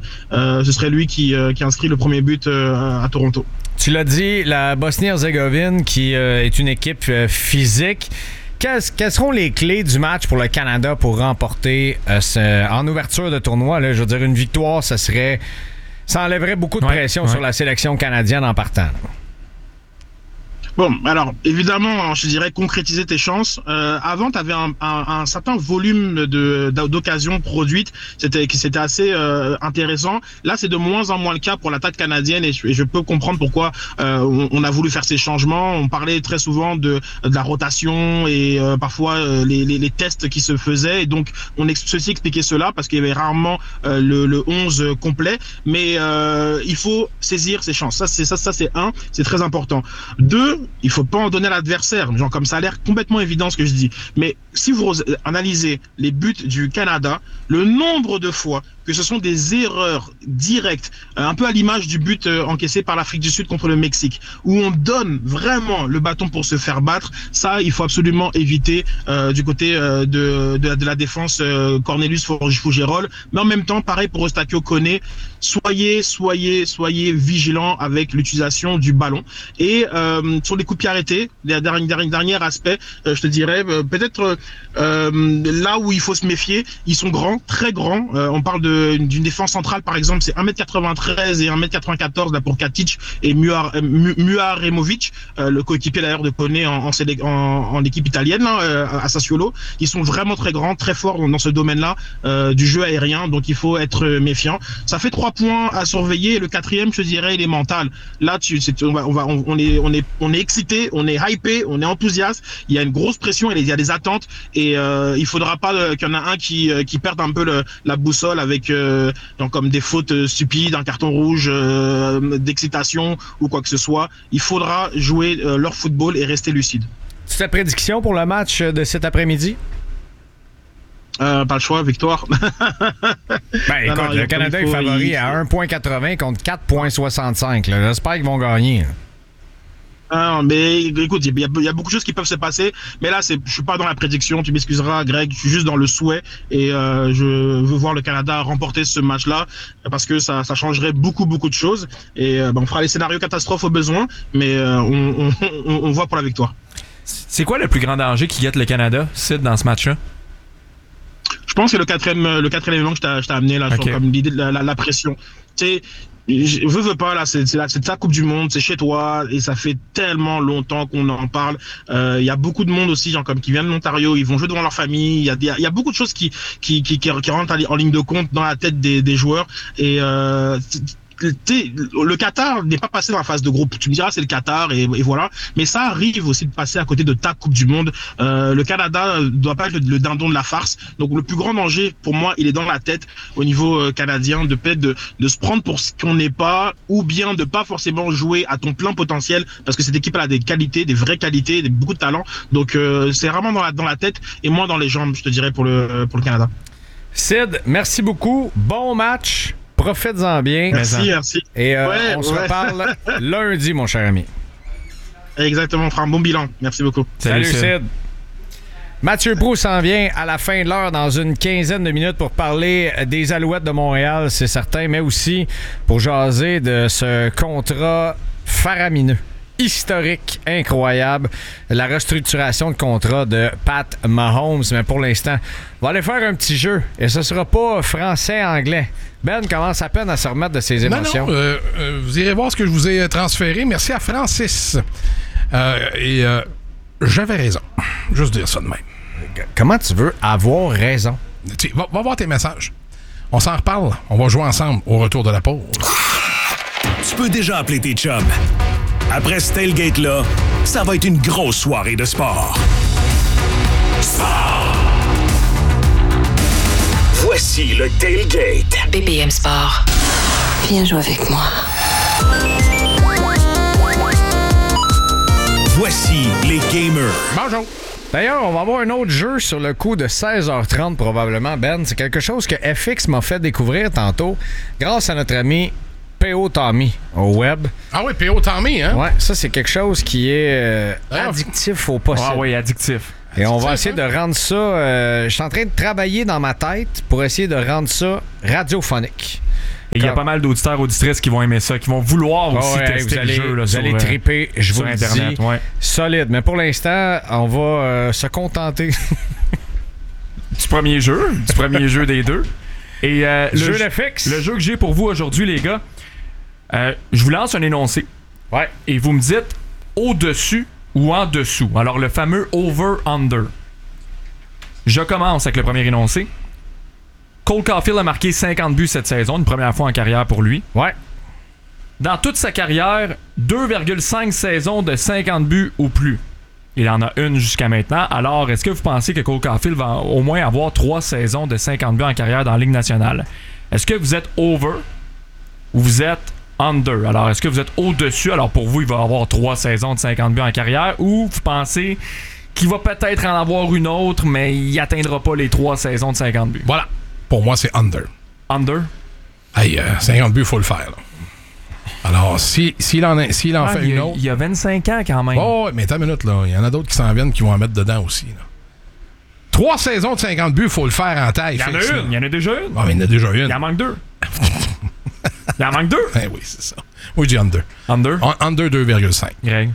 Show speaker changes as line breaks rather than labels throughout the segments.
ce serait lui qui inscrit le premier but à Toronto.
Tu l'as dit, la Bosnie-Herzégovine qui est une équipe physique. Quelles seront les clés du match pour le Canada pour remporter en ouverture de tournoi? Là, je veux dire, une victoire, ça enlèverait beaucoup de pression sur la sélection canadienne en partant.
Bon, alors évidemment, je dirais concrétiser tes chances. Avant, tu avais un certain volume d'occasions produites, c'était assez intéressant. Là, c'est de moins en moins le cas pour l'attaque canadienne et je peux comprendre pourquoi on a voulu faire ces changements. On parlait très souvent de la rotation et parfois les tests qui se faisaient et donc ceci expliquait cela parce qu'il y avait rarement le 11 complet. Mais il faut saisir ses chances. Ça c'est très important. 2, il faut pas en donner à l'adversaire. Genre, comme ça a l'air complètement évident ce que je dis. Mais si vous analysez les buts du Canada, le nombre de fois que ce sont des erreurs directes, un peu à l'image du but encaissé par l'Afrique du Sud contre le Mexique, où on donne vraiment le bâton pour se faire battre, ça, il faut absolument éviter du côté de la défense Cornelius Fougerolles. Mais en même temps, pareil pour Eustáquio Koné, soyez vigilants avec l'utilisation du ballon. Et sur les coups de pied arrêtés, dernier aspect, je te dirais, peut-être là où il faut se méfier, ils sont grands, très grands. On parle d'une défense centrale, par exemple, c'est 1m93 et 1m94 là pour Katic et Muaremovic, le coéquipier d'ailleurs de Koné en équipe italienne là, à Sassuolo. Ils sont vraiment très grands, très forts dans ce domaine-là du jeu aérien, donc il faut être méfiant. Ça fait 3 points à surveiller. Le 4e, je dirais, il est mental. Là, on est excité, on est hypé, on est enthousiaste. Il y a une grosse pression, il y a des attentes et il faudra pas qu'il y en a un qui perde un peu la boussole avec donc comme des fautes stupides, un carton rouge, d'excitation ou quoi que ce soit. Il faudra jouer leur football et rester lucide.
C'est ta prédiction pour le match de cet après-midi?
Pas le choix, victoire.
Écoute, le Canada est favori à 1,80 contre 4,65. J'espère qu'ils vont gagner.
Mais écoute, il y a beaucoup de choses qui peuvent se passer, mais là, je suis pas dans la prédiction, tu m'excuseras, Greg, je suis juste dans le souhait et je veux voir le Canada remporter ce match-là parce que ça changerait beaucoup de choses et on fera les scénarios catastrophes au besoin, mais on voit pour la victoire.
C'est quoi le plus grand danger qui guette le Canada, Sid, dans ce match-là?
Je pense que le quatrième élément que je t'ai amené là, sur comme l'idée de la pression. Tu sais, je veux pas là, c'est ta Coupe du Monde, c'est chez toi et ça fait tellement longtemps qu'on en parle. Il y a beaucoup de monde aussi, genre comme qui viennent de l'Ontario, ils vont jouer devant leur famille. Il y a beaucoup de choses qui rentrent en ligne de compte dans la tête des joueurs et le Qatar n'est pas passé dans la phase de groupe. Tu me diras c'est le Qatar et voilà, mais ça arrive aussi de passer à côté de ta Coupe du Monde. Le Canada doit pas être le dindon de la farce. Donc le plus grand danger pour moi, il est dans la tête au niveau canadien, de peut-être de se prendre pour ce qu'on n'est pas, ou bien de pas forcément jouer à ton plein potentiel parce que cette équipe a des qualités, des vraies qualités, beaucoup de talent. Donc c'est vraiment dans la tête et moins dans les jambes, je te dirais pour le Canada.
Sid, merci beaucoup. Bon match. Profites-en bien.
Merci.
Et on se reparle lundi, mon cher ami.
Exactement, on fera un bon bilan. Merci beaucoup.
Salut Sid. Mathieu Proulx s'en vient à la fin de l'heure dans une quinzaine de minutes pour parler des Alouettes de Montréal, c'est certain, mais aussi pour jaser de ce contrat faramineux. Historique, incroyable, la restructuration de contrat de Pat Mahomes. Mais pour l'instant, on va aller faire un petit jeu et ce sera pas français-anglais. Ben commence à peine à se remettre de ses émotions.
Non, vous irez voir ce que je vous ai transféré. Merci à Francis. J'avais raison. Juste dire ça de même.
Comment tu veux avoir raison?
Va voir tes messages. On s'en reparle. On va jouer ensemble au retour de la pause.
Tu peux déjà appeler tes chums. Après ce tailgate-là, ça va être une grosse soirée de sport. Sport! Voici le tailgate.
BPM Sport. Viens jouer avec moi.
Voici les gamers.
Bonjour.
D'ailleurs, on va avoir un autre jeu sur le coup de 16h30 probablement, Ben. C'est quelque chose que FX m'a fait découvrir tantôt grâce à notre ami P.O. Tommy au web.
Ah oui, P.O. Tommy, hein?
Ouais, ça, c'est quelque chose qui est addictif au possible.
Ah oui, addictif.
Et on va essayer de rendre ça... je suis en train de travailler dans ma tête pour essayer de rendre ça radiophonique.
Et il y a pas mal d'auditeurs, auditrices qui vont aimer ça, qui vont vouloir aussi tester le jeu. Là,
vous allez triper, je vous
sur
le
Internet.
dis. Ouais. Solide. Mais pour l'instant, on va se contenter
du premier jeu des deux. Et le
jeu de fixe.
Le jeu que j'ai pour vous aujourd'hui, les gars, je vous lance un énoncé.
Ouais.
Et vous me dites au-dessus ou en dessous. Alors, le fameux over-under. Je commence avec le premier énoncé. Cole Caulfield a marqué 50 buts cette saison, une première fois en carrière pour lui.
Ouais.
Dans toute sa carrière, 2,5 saisons de 50 buts ou plus. Il en a une jusqu'à maintenant. Alors, est-ce que vous pensez que Cole Caulfield va au moins avoir 3 saisons de 50 buts en carrière dans la Ligue nationale? Est-ce que vous êtes over ou vous êtes under? Alors, est-ce que vous êtes au-dessus? Alors, pour vous, il va avoir 3 saisons de 50 buts en carrière, ou vous pensez qu'il va peut-être en avoir une autre, mais il n'atteindra pas les 3 saisons de 50 buts?
Voilà. Pour moi, c'est under.
Under?
Hey, 50 buts, il faut le faire. Là. Alors, s'il en fait une autre...
Il y a 25 ans quand même.
Oh, mais attends une minute, là. Il y en a d'autres qui s'en viennent qui vont en mettre dedans aussi. Là. 3 saisons de 50 buts, il faut le faire en taille.
Il y en a une. Il y en a déjà une.
Ah, mais il y en a déjà une.
Il en manque 2. Il en manque 2.
Eh oui, c'est ça. Moi, je dis under.
Under?
Under 2,5.
Greg?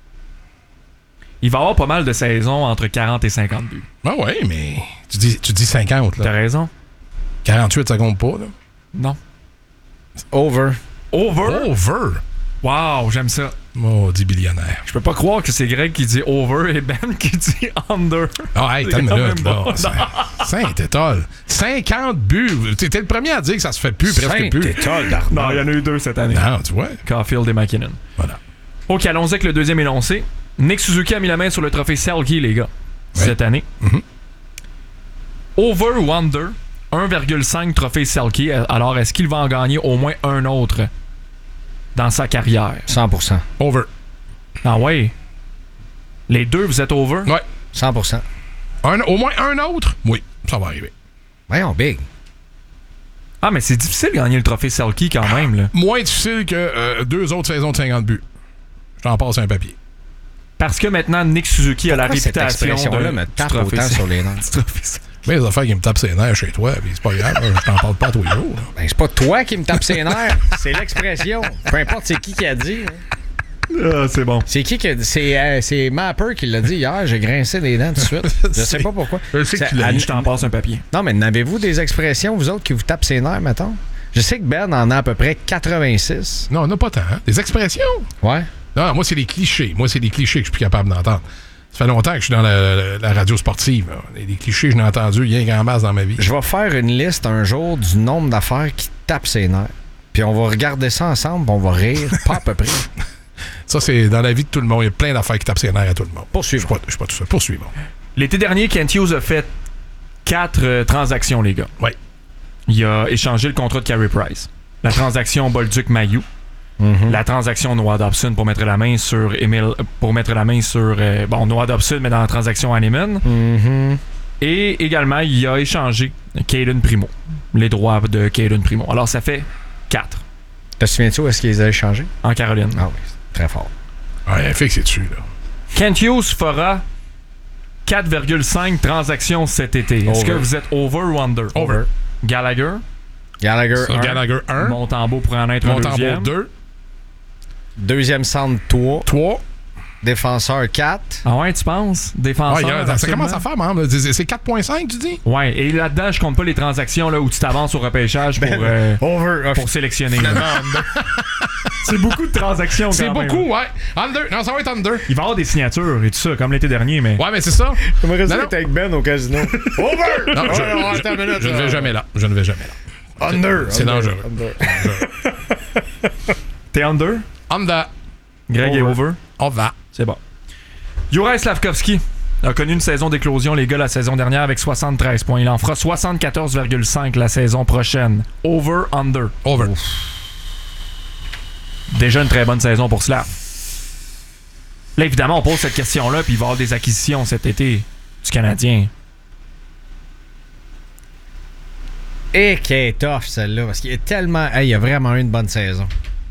Il va y avoir pas mal de saisons entre 40 et 50 buts.
Ah oui, mais tu dis 50, là.
T'as raison.
48, ça compte pas, là.
Non.
Over.
Over?
Wow, j'aime ça.
Maudit billionnaire.
Je peux pas croire que c'est Greg qui dit over et Ben qui dit under.
Ah, hey, t'as une minute, là. Saint-Étole. 50 buts. T'es le premier à dire que ça se fait plus, presque plus.
Saint-Étole,
Non, il y en a eu 2 cette année.
Non, tu vois.
Caulfield et McKinnon.
Voilà.
OK, allons-y avec le deuxième énoncé. Nick Suzuki a mis la main sur le trophée Selke, les gars, cette année.
Mm-hmm.
Over ou under? 1,5 trophée Selke. Alors, est-ce qu'il va en gagner au moins un autre dans sa carrière?
100%.
Over.
Ah ouais? Les deux, vous êtes over?
Ouais.
100%.
Au moins un autre? Oui, ça va arriver.
Voyons, big.
Ah, mais c'est difficile de gagner le trophée Selke quand même, là.
Moins difficile que 2 autres saisons de 50 buts. Je t'en passe un papier.
Parce que maintenant, Nick Suzuki a la
Pourquoi cette
réputation
expression-là me tape autant sur les nerfs?
Mais les affaires qui me tapent ses nerfs chez toi, puis c'est pas grave, je t'en parle pas tous les jours.
Ben, c'est pas toi qui me tape ses nerfs, c'est l'expression. Peu importe c'est qui a dit.
Ah, c'est bon.
C'est qui a dit? C'est Mapper qui l'a dit hier, j'ai grincé des dents tout de suite. Je sais pas pourquoi.
Je sais que tu l'as dit.
Je t'en passe un papier.
Non, mais n'avez-vous des expressions, vous autres, qui vous tapent ses nerfs, mettons? Je sais que Ben en a à peu près 86.
Non, on n'a pas tant. Hein? Des expressions?
Ouais.
Non, moi, c'est des clichés. Moi, c'est des clichés que je suis plus capable d'entendre. Ça fait longtemps que je suis dans la radio sportive. Là. Des clichés, je n'ai entendu rien qu'en masse dans ma vie.
Je vais faire une liste un jour du nombre d'affaires qui tapent ses nerfs. Puis on va regarder ça ensemble, puis on va rire, pas à peu près.
Ça, c'est dans la vie de tout le monde. Il y a plein d'affaires qui tapent ses nerfs à tout le monde.
Poursuivons.
Je suis pas tout seul. Poursuivons.
L'été dernier, Kent Hughes a fait 4 transactions, les gars.
Oui.
Il a échangé le contrat de Carey Price. La transaction Bolduc-Mailloux.
Mm-hmm.
La transaction Noah Dobson pour mettre la main sur Noah Dobson, mais dans la transaction Hanneman.
Mm-hmm.
Et également, il a échangé Caden Primo. Les droits de Caden Primo. Alors, ça fait 4.
Te souviens-tu où est-ce qu'ils ont échangé?
En Caroline.
Ah oui, très fort.
Ouais, fait que c'est dessus, là.
Kent Hughes fera 4,5 transactions cet été. Est-ce que vous êtes over ou under?
Over.
Gallagher.
Gallagher,
Ça,
1.
Gallagher 1.
Montembeault pourrait en être un
Montembeault
deuxième.
2.
Deuxième centre, 3.
3.
Défenseur, 4.
Ah ouais, tu penses? Défenseur.
Ça commence à faire, man. C'est 4,5, tu dis?
Ouais, et là-dedans, je compte pas les transactions là, où tu t'avances au repêchage pour sélectionner. C'est beaucoup de transactions.
C'est
quand même.
beaucoup, ouais. Under. Non, ça va être under.
Il va y avoir des signatures et tout ça, comme l'été dernier, mais.
Ouais, mais c'est ça.
J'aimerais
Non, non.
être avec Ben au casino. Over!
Non,
Attends une minute.
je ne vais jamais là. Je ne vais jamais là.
Under.
C'est dangereux.
T'es under?
Under.
Greg est over?
On va.
C'est bon. Juraj Slavkovski a connu une saison d'éclosion, les gars, la saison dernière avec 73 points. Il en fera 74,5 la saison prochaine. Over, under?
Over.
Déjà une très bonne saison pour Slav. Là, évidemment, on pose cette question-là, puis il va y avoir des acquisitions cet été du Canadien.
Et qui est tough, celle-là, parce qu'il y a tellement... Hey, il y a vraiment eu une bonne saison.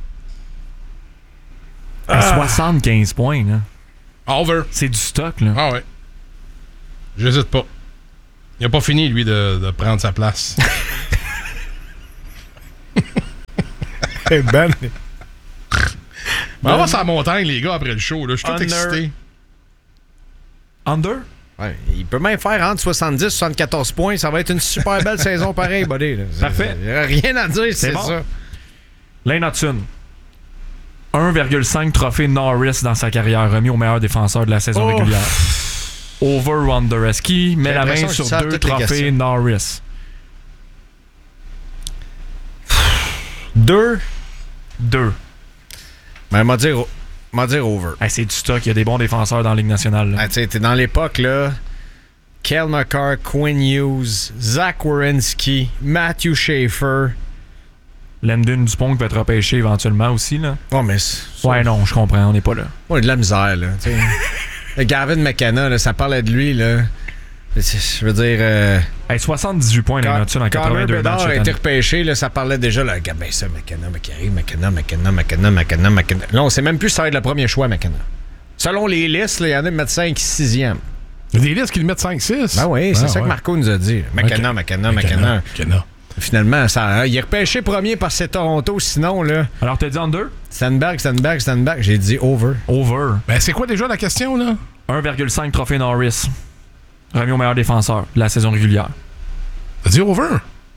À 75 points, là.
Over.
C'est du stock, là.
Ah ouais. J'hésite pas. Il a pas fini, lui, de prendre sa place.
Ben.
On va sur la montagne, les gars, après le show. Là. Je suis tout excité.
Under?
Ouais, il peut même faire entre 70 et 74 points. Ça va être une super belle saison pareil, buddy. Là.
Parfait.
Il n'y a rien à dire, c'est
bon.
ça.
Lane Hudson. 1,5 trophée Norris dans sa carrière, remis au meilleur défenseur de la saison régulière. Over ou under? Est-ce qu'il met la main sur 2 trophées Norris?
2. Ben, m'a dire over.
Hey, c'est du stock, il y a des bons défenseurs dans la Ligue nationale.
Ah, t'es dans l'époque, là. Kel McCarr, Quinn Hughes, Zach Werenski, Matthew Schaefer.
Landon Dupont qui va être repêché éventuellement aussi. Là.
Oh, mais
ouais, non, je comprends, on n'est pas là.
On a de la misère, là. Le Gavin McKenna, là, ça parlait de lui, là. Je veux dire...
Hey, 78 points là, là-dessus dans 82 matchs.
a été repêché, là, ça parlait déjà, là, regarde bien ça, McKenna. Là, on sait même plus si ça va être le premier choix, McKenna. Selon les listes, il y en a qui mettent 5 6e.
Il y a des listes qui le mettent 5-6.
Ben oui, c'est ça que Marco nous a dit. McKenna. Finalement, il est repêché premier par c'est Toronto, sinon, là...
Alors, t'as dit under?
Stenberg. J'ai dit over.
Over.
Ben, c'est quoi déjà la question, là?
1,5 trophée Norris. Remis au meilleur défenseur de la saison régulière.
T'as dit over?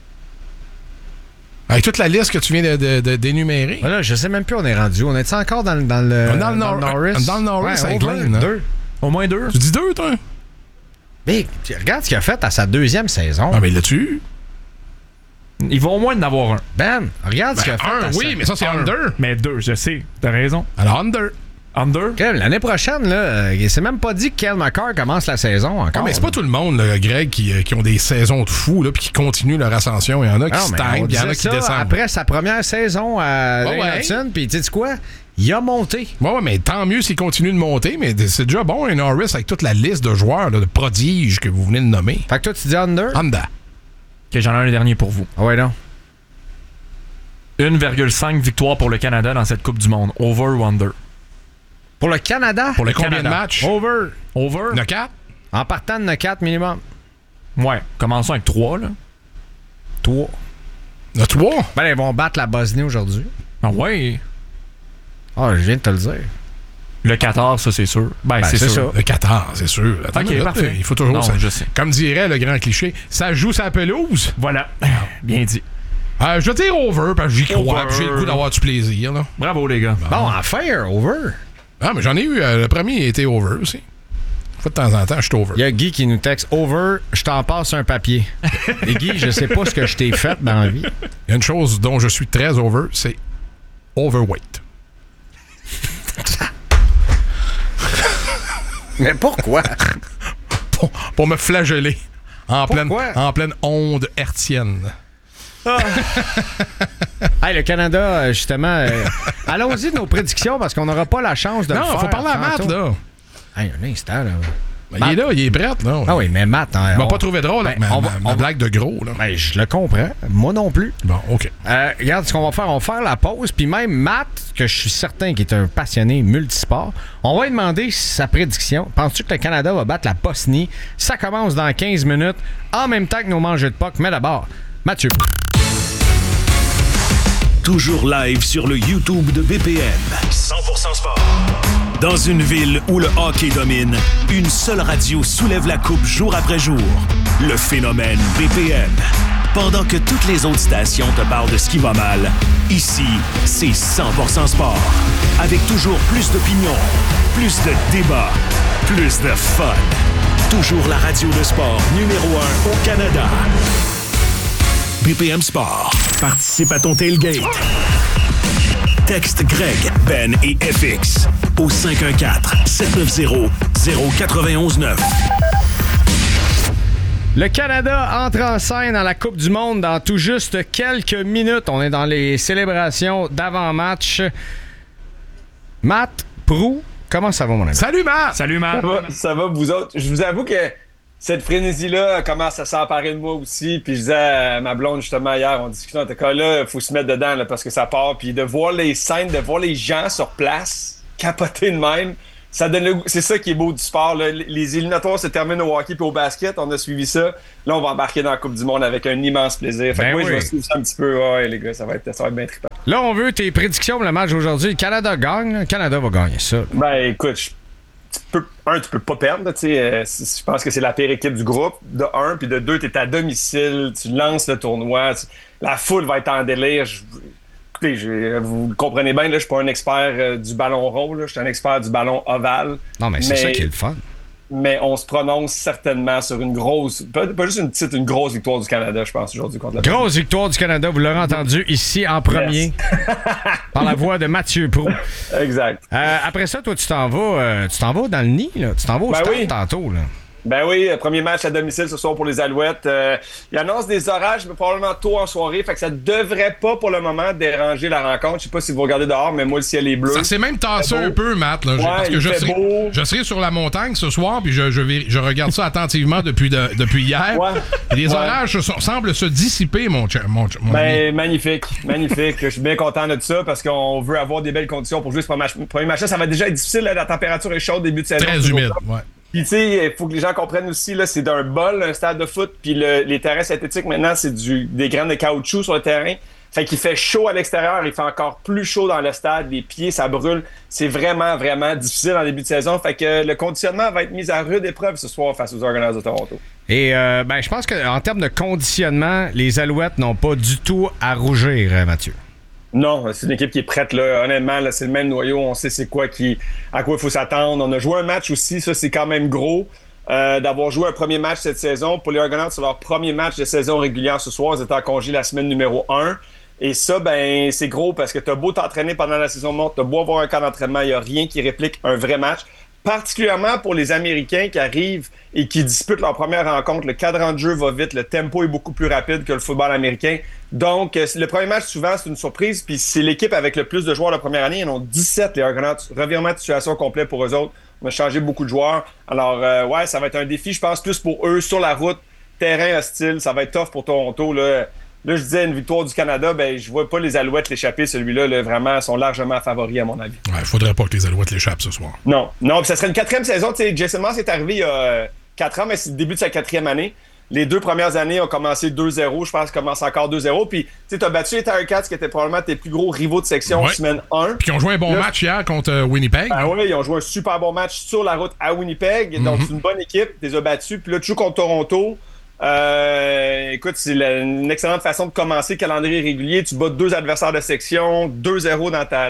Avec toute la liste que tu viens d'énumérer.
Voilà, je sais même plus où on est rendu. On est encore dans le Norris?
Dans le Norris,
ouais,
avec
Lane,
2.
Au moins 2.
Tu dis 2, toi?
Big, regarde ce qu'il a fait à sa 2e saison.
Ah, mais l'as-tu?
Il va au moins en avoir un.
Ben, regarde ce qu'il a fait.
Oui, mais ça, c'est under.
Mais 2, je sais. T'as raison.
Alors, under.
Under?
L'année prochaine, là, il s'est même pas dit que Kel McCarr commence la saison encore.
Ah, mais c'est pas tout le monde, là, Greg, qui ont des saisons de fous, là, puis qui continuent leur ascension. Il y en a qui stagnent, il y en a qui descendent.
Après sa première saison à Hudson, puis tu sais quoi? Il a monté.
Ouais, mais tant mieux s'il continue de monter, mais c'est déjà bon, un Norris, avec toute la liste de joueurs, là, de prodiges que vous venez de nommer.
Fait que toi, tu dis under?
Under.
Ok, j'en ai un dernier pour vous.
Ah ouais, non.
1,5 victoire pour le Canada dans cette Coupe du Monde. Over ou under?
Pour le Canada?
Pour le combien de matchs?
Over.
Over?
Il y en a 4?
En partant de 4 minimum.
Ouais, commençons avec 3, là.
3.
Il y en a 3?
Ben, ils vont battre la Bosnie aujourd'hui.
Ah ouais?
Ah, je viens de te le dire.
Le 14, ça, c'est sûr. Ben c'est sûr.
ça.
Le 14, c'est sûr. Attends,
ok, parfait.
Il faut toujours...
Non,
ça,
je sais.
Comme dirait le grand cliché, ça joue sa pelouse.
Voilà. Bien dit.
Je vais dire over, parce que j'y crois. J'ai le goût d'avoir du plaisir. Là.
Bravo, les gars.
Bon, enfin, over.
Ah, mais j'en ai eu. Le premier était over aussi. De temps en temps, je suis over.
Il y a Guy qui nous texte over, je t'en passe un papier. Et Guy, je sais pas ce que je t'ai fait dans la vie.
Il y a une chose dont je suis très over, c'est overweight.
Mais pourquoi?
Pour me flageller en pleine onde hertzienne.
Hey, le Canada, justement, allons-y de nos prédictions parce qu'on n'aura pas la chance de le faire.
Non, faut parler à Matt, là.
Hey, un instant, là.
Ben, il est là, il est prêt, là.
Ah oui, mais Matt...
Il m'a pas trouvé drôle avec ma blague de gros, là.
Ben, je le comprends. Moi non plus.
Bon, OK.
Regarde ce qu'on va faire. On va faire la pause. Puis même Matt, que je suis certain qu'il est un passionné multisport, on va lui demander sa prédiction. Penses-tu que le Canada va battre la Bosnie? Ça commence dans 15 minutes, en même temps que nos mangeux de POC. Mais d'abord, Mathieu.
Toujours live sur le YouTube de BPM. 100% sport. Dans une ville où le hockey domine, une seule radio soulève la coupe jour après jour. Le phénomène BPM. Pendant que toutes les autres stations te parlent de ce qui va mal, ici, c'est 100% sport. Avec toujours plus d'opinions, plus de débats, plus de fun. Toujours la radio de sport numéro 1 au Canada. BPM Sport. Participe à ton tailgate. Texte Greg, Ben et FX au 514-790-0919.
Le Canada entre en scène dans la Coupe du Monde dans tout juste quelques minutes. On est dans les célébrations d'avant-match. Matt, Prou, comment ça va, mon ami?
Salut, Matt!
Salut, Matt.
Ça va, vous autres? Je vous avoue que cette frénésie-là commence à s'emparer de moi aussi. Puis je disais à ma blonde, justement, hier, on discutait en tout cas, là, il faut se mettre dedans là, parce que ça part. Puis de voir les scènes, de voir les gens sur place capoter de même, ça donne le goût. C'est ça qui est beau du sport. Là. Les éliminatoires se terminent au hockey puis au basket. On a suivi ça. Là, on va embarquer dans la Coupe du Monde avec un immense plaisir. Fait que moi, je vais suivre ça un petit peu. Ouais, les gars, ça va être bien trippant.
Là, on veut tes prédictions pour le match d'aujourd'hui. Le Canada gagne. Le Canada va gagner ça.
Ben, écoute, tu peux pas perdre. Je pense que c'est la pire équipe du groupe, de 1. Puis de 2, tu es à domicile, tu lances le tournoi. La foule va être en délire. Écoutez, vous le comprenez bien, là, je suis pas un expert du ballon rond. Je suis un expert du ballon ovale.
Non, mais c'est ça qui est le fun.
Mais on se prononce certainement sur une grosse, pas juste une grosse victoire du Canada, je pense, aujourd'hui contre la
Grosse victoire du Canada, vous l'aurez entendu ici en premier, par la voix de Mathieu Prou.
Exact.
Après ça, toi, tu t'en vas dans le nid, là. Tu t'en vas au stade tantôt, là.
Ben oui, premier match à domicile ce soir pour les Alouettes. Il annonce des orages, mais probablement tôt en soirée. Fait que ça devrait pas pour le moment déranger la rencontre. Je sais pas si vous regardez dehors, mais moi le ciel est bleu.
Ça s'est même tassé un peu, Matt. Là, parce que je serai sur la montagne ce soir, puis je regarde ça attentivement depuis hier. Ouais. Les orages semblent se dissiper, mon
ami. Magnifique. Je suis bien content de ça parce qu'on veut avoir des belles conditions pour jouer ce premier match. Ça va déjà être difficile. Là, la température est chaude début de saison.
Très humide, ouais.
Puis tu sais, il faut que les gens comprennent aussi, là, c'est d'un bol, un stade de foot, puis les terrains synthétiques, maintenant, c'est des graines de caoutchouc sur le terrain. Fait qu'il fait chaud à l'extérieur, il fait encore plus chaud dans le stade, les pieds, ça brûle. C'est vraiment, vraiment difficile en début de saison. Fait que le conditionnement va être mis à rude épreuve ce soir face aux Argonauts de Toronto.
Et je pense qu'en termes de conditionnement, les Alouettes n'ont pas du tout à rougir, Mathieu.
Non, c'est une équipe qui est prête, là. Honnêtement, là, c'est le même noyau. On sait c'est quoi à quoi il faut s'attendre. On a joué un match aussi. Ça, c'est quand même gros d'avoir joué un premier match cette saison. Pour les Argonauts, c'est leur premier match de saison régulière ce soir. Ils étaient en congé la semaine numéro 1. Et ça, ben, c'est gros parce que t'as beau t'entraîner pendant la saison morte, t'as beau avoir un camp d'entraînement, il n'y a rien qui réplique un vrai match. Particulièrement pour les Américains qui arrivent et qui disputent leur première rencontre. Le cadran de jeu va vite, le tempo est beaucoup plus rapide que le football américain. Donc, le premier match, souvent, c'est une surprise. Puis c'est l'équipe avec le plus de joueurs la première année. Ils en ont 17, les Argonauts. Revirement de situation complet pour eux autres. On a changé beaucoup de joueurs. Alors, ça va être un défi, je pense, plus pour eux, sur la route. Terrain hostile, ça va être tough pour Toronto. Là, je disais une victoire du Canada, ben je vois pas les Alouettes l'échapper. Celui-là, là, vraiment, sont largement favoris, à mon avis.
Ouais, faudrait pas que les Alouettes l'échappent ce soir.
Non, puis ça serait une 4e saison. Tu sais, Jason Moss est arrivé il y a 4 ans, mais c'est le début de sa 4e année. Les 2 premières années ont commencé 2-0. Je pense qu'ils commencent encore 2-0. Puis, tu sais, t'as battu les Tiger-Cats, qui étaient probablement tes plus gros rivaux de section semaine 1.
Puis, ils ont joué un bon match hier contre Winnipeg.
Ah oui, ils ont joué un super bon match sur la route à Winnipeg. Donc, c'est une bonne équipe. Tu les as battus. Puis là, tu joues contre Toronto. Écoute, c'est une excellente façon de commencer le calendrier régulier. Tu bats 2 adversaires de section, 2-0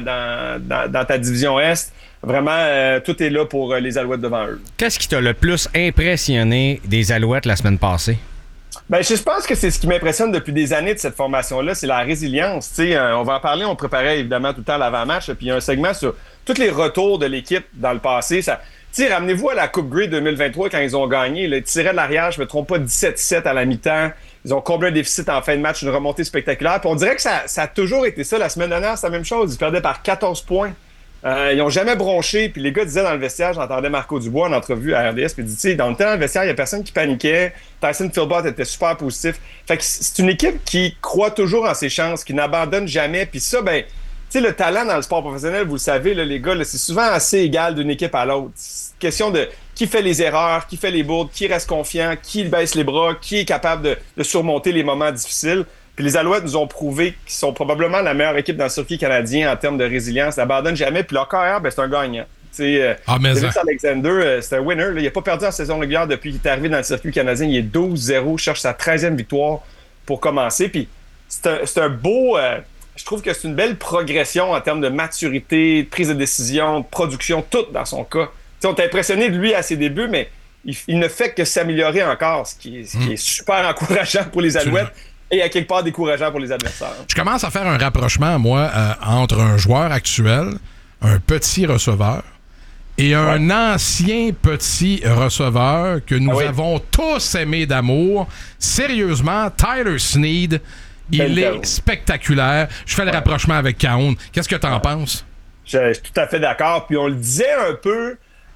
dans ta division Est. Vraiment, tout est là pour les Alouettes devant eux.
Qu'est-ce qui t'a le plus impressionné des Alouettes la semaine passée?
Ben, je pense que c'est ce qui m'impressionne depuis des années de cette formation-là, c'est la résilience. T'sais, on va en parler, on préparait évidemment tout le temps l'avant-match, puis il y a un segment sur tous les retours de l'équipe dans le passé. Ramenez-vous à la Coupe Grey 2023 quand ils ont gagné. Ils tiraient de l'arrière, je me trompe pas, 17-7 à la mi-temps. Ils ont comblé un déficit en fin de match, une remontée spectaculaire. Puis on dirait que ça a toujours été ça. La semaine dernière, c'est la même chose. Ils perdaient par 14 points. Ils n'ont jamais bronché. Puis les gars disaient dans le vestiaire, j'entendais Marco Dubois en entrevue à RDS, puis il dit, dans le vestiaire, il n'y a personne qui paniquait. Tyson Philbott était super positif. Fait que c'est une équipe qui croit toujours en ses chances, qui n'abandonne jamais. Puis ça, ben, tu sais, le talent dans le sport professionnel, vous le savez, là, les gars, là, c'est souvent assez égal d'une équipe à l'autre. C'est une question de qui fait les erreurs, qui fait les bourdes, qui reste confiant, qui baisse les bras, qui est capable de surmonter les moments difficiles. Puis les Alouettes nous ont prouvé qu'ils sont probablement la meilleure équipe dans le circuit canadien en termes de résilience. Ils n'abandonnent jamais. Puis leur carrière, ben, c'est un gagnant. Davis Alexander, c'est un winner. Là. Il n'a pas perdu en saison régulière depuis qu'il est arrivé dans le circuit canadien. Il est 12-0, cherche sa 13e victoire pour commencer. Puis c'est un beau... je trouve que c'est une belle progression en termes de maturité, de prise de décision, de production, tout dans son cas. T'sais, on t'a impressionné de lui à ses débuts, mais il ne fait que s'améliorer encore, ce qui est super encourageant pour les Alouettes. Et à quelque part décourageant pour les adversaires.
Je commence à faire un rapprochement, moi, entre un joueur actuel, un petit receveur, et un ancien petit receveur que nous avons tous aimé d'amour. Sérieusement, Tyler Snead, il est spectaculaire. Je fais le rapprochement avec Cahoon. Qu'est-ce que tu en penses?
Je suis tout à fait d'accord. Puis on le disait un peu...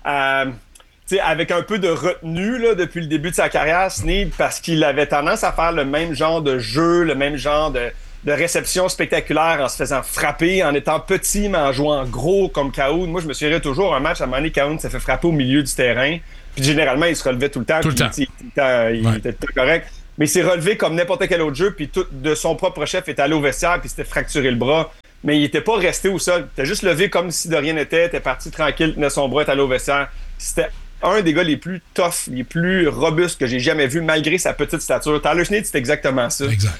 avec un peu de retenue là, depuis le début de sa carrière, Snead, parce qu'il avait tendance à faire le même genre de jeu, le même genre de réception spectaculaire en se faisant frapper, en étant petit, mais en jouant gros comme Cahoon. Moi, je me souviens toujours un match, à un moment donné, Cahoon s'est fait frapper au milieu du terrain. Puis généralement, il se relevait tout le temps. Il était tout correct. Mais il s'est relevé comme n'importe quel autre jeu, puis tout de son propre chef est allé au vestiaire, puis s'était fracturé le bras. mais il était pas resté au sol. Il était juste levé comme si de rien n'était, était parti tranquille, tenait son bras, était allé au vestiaire. C'était un des gars les plus tough, les plus robustes que j'ai jamais vu, malgré sa petite stature. Tyler Schneid, c'est exactement ça.
Exact.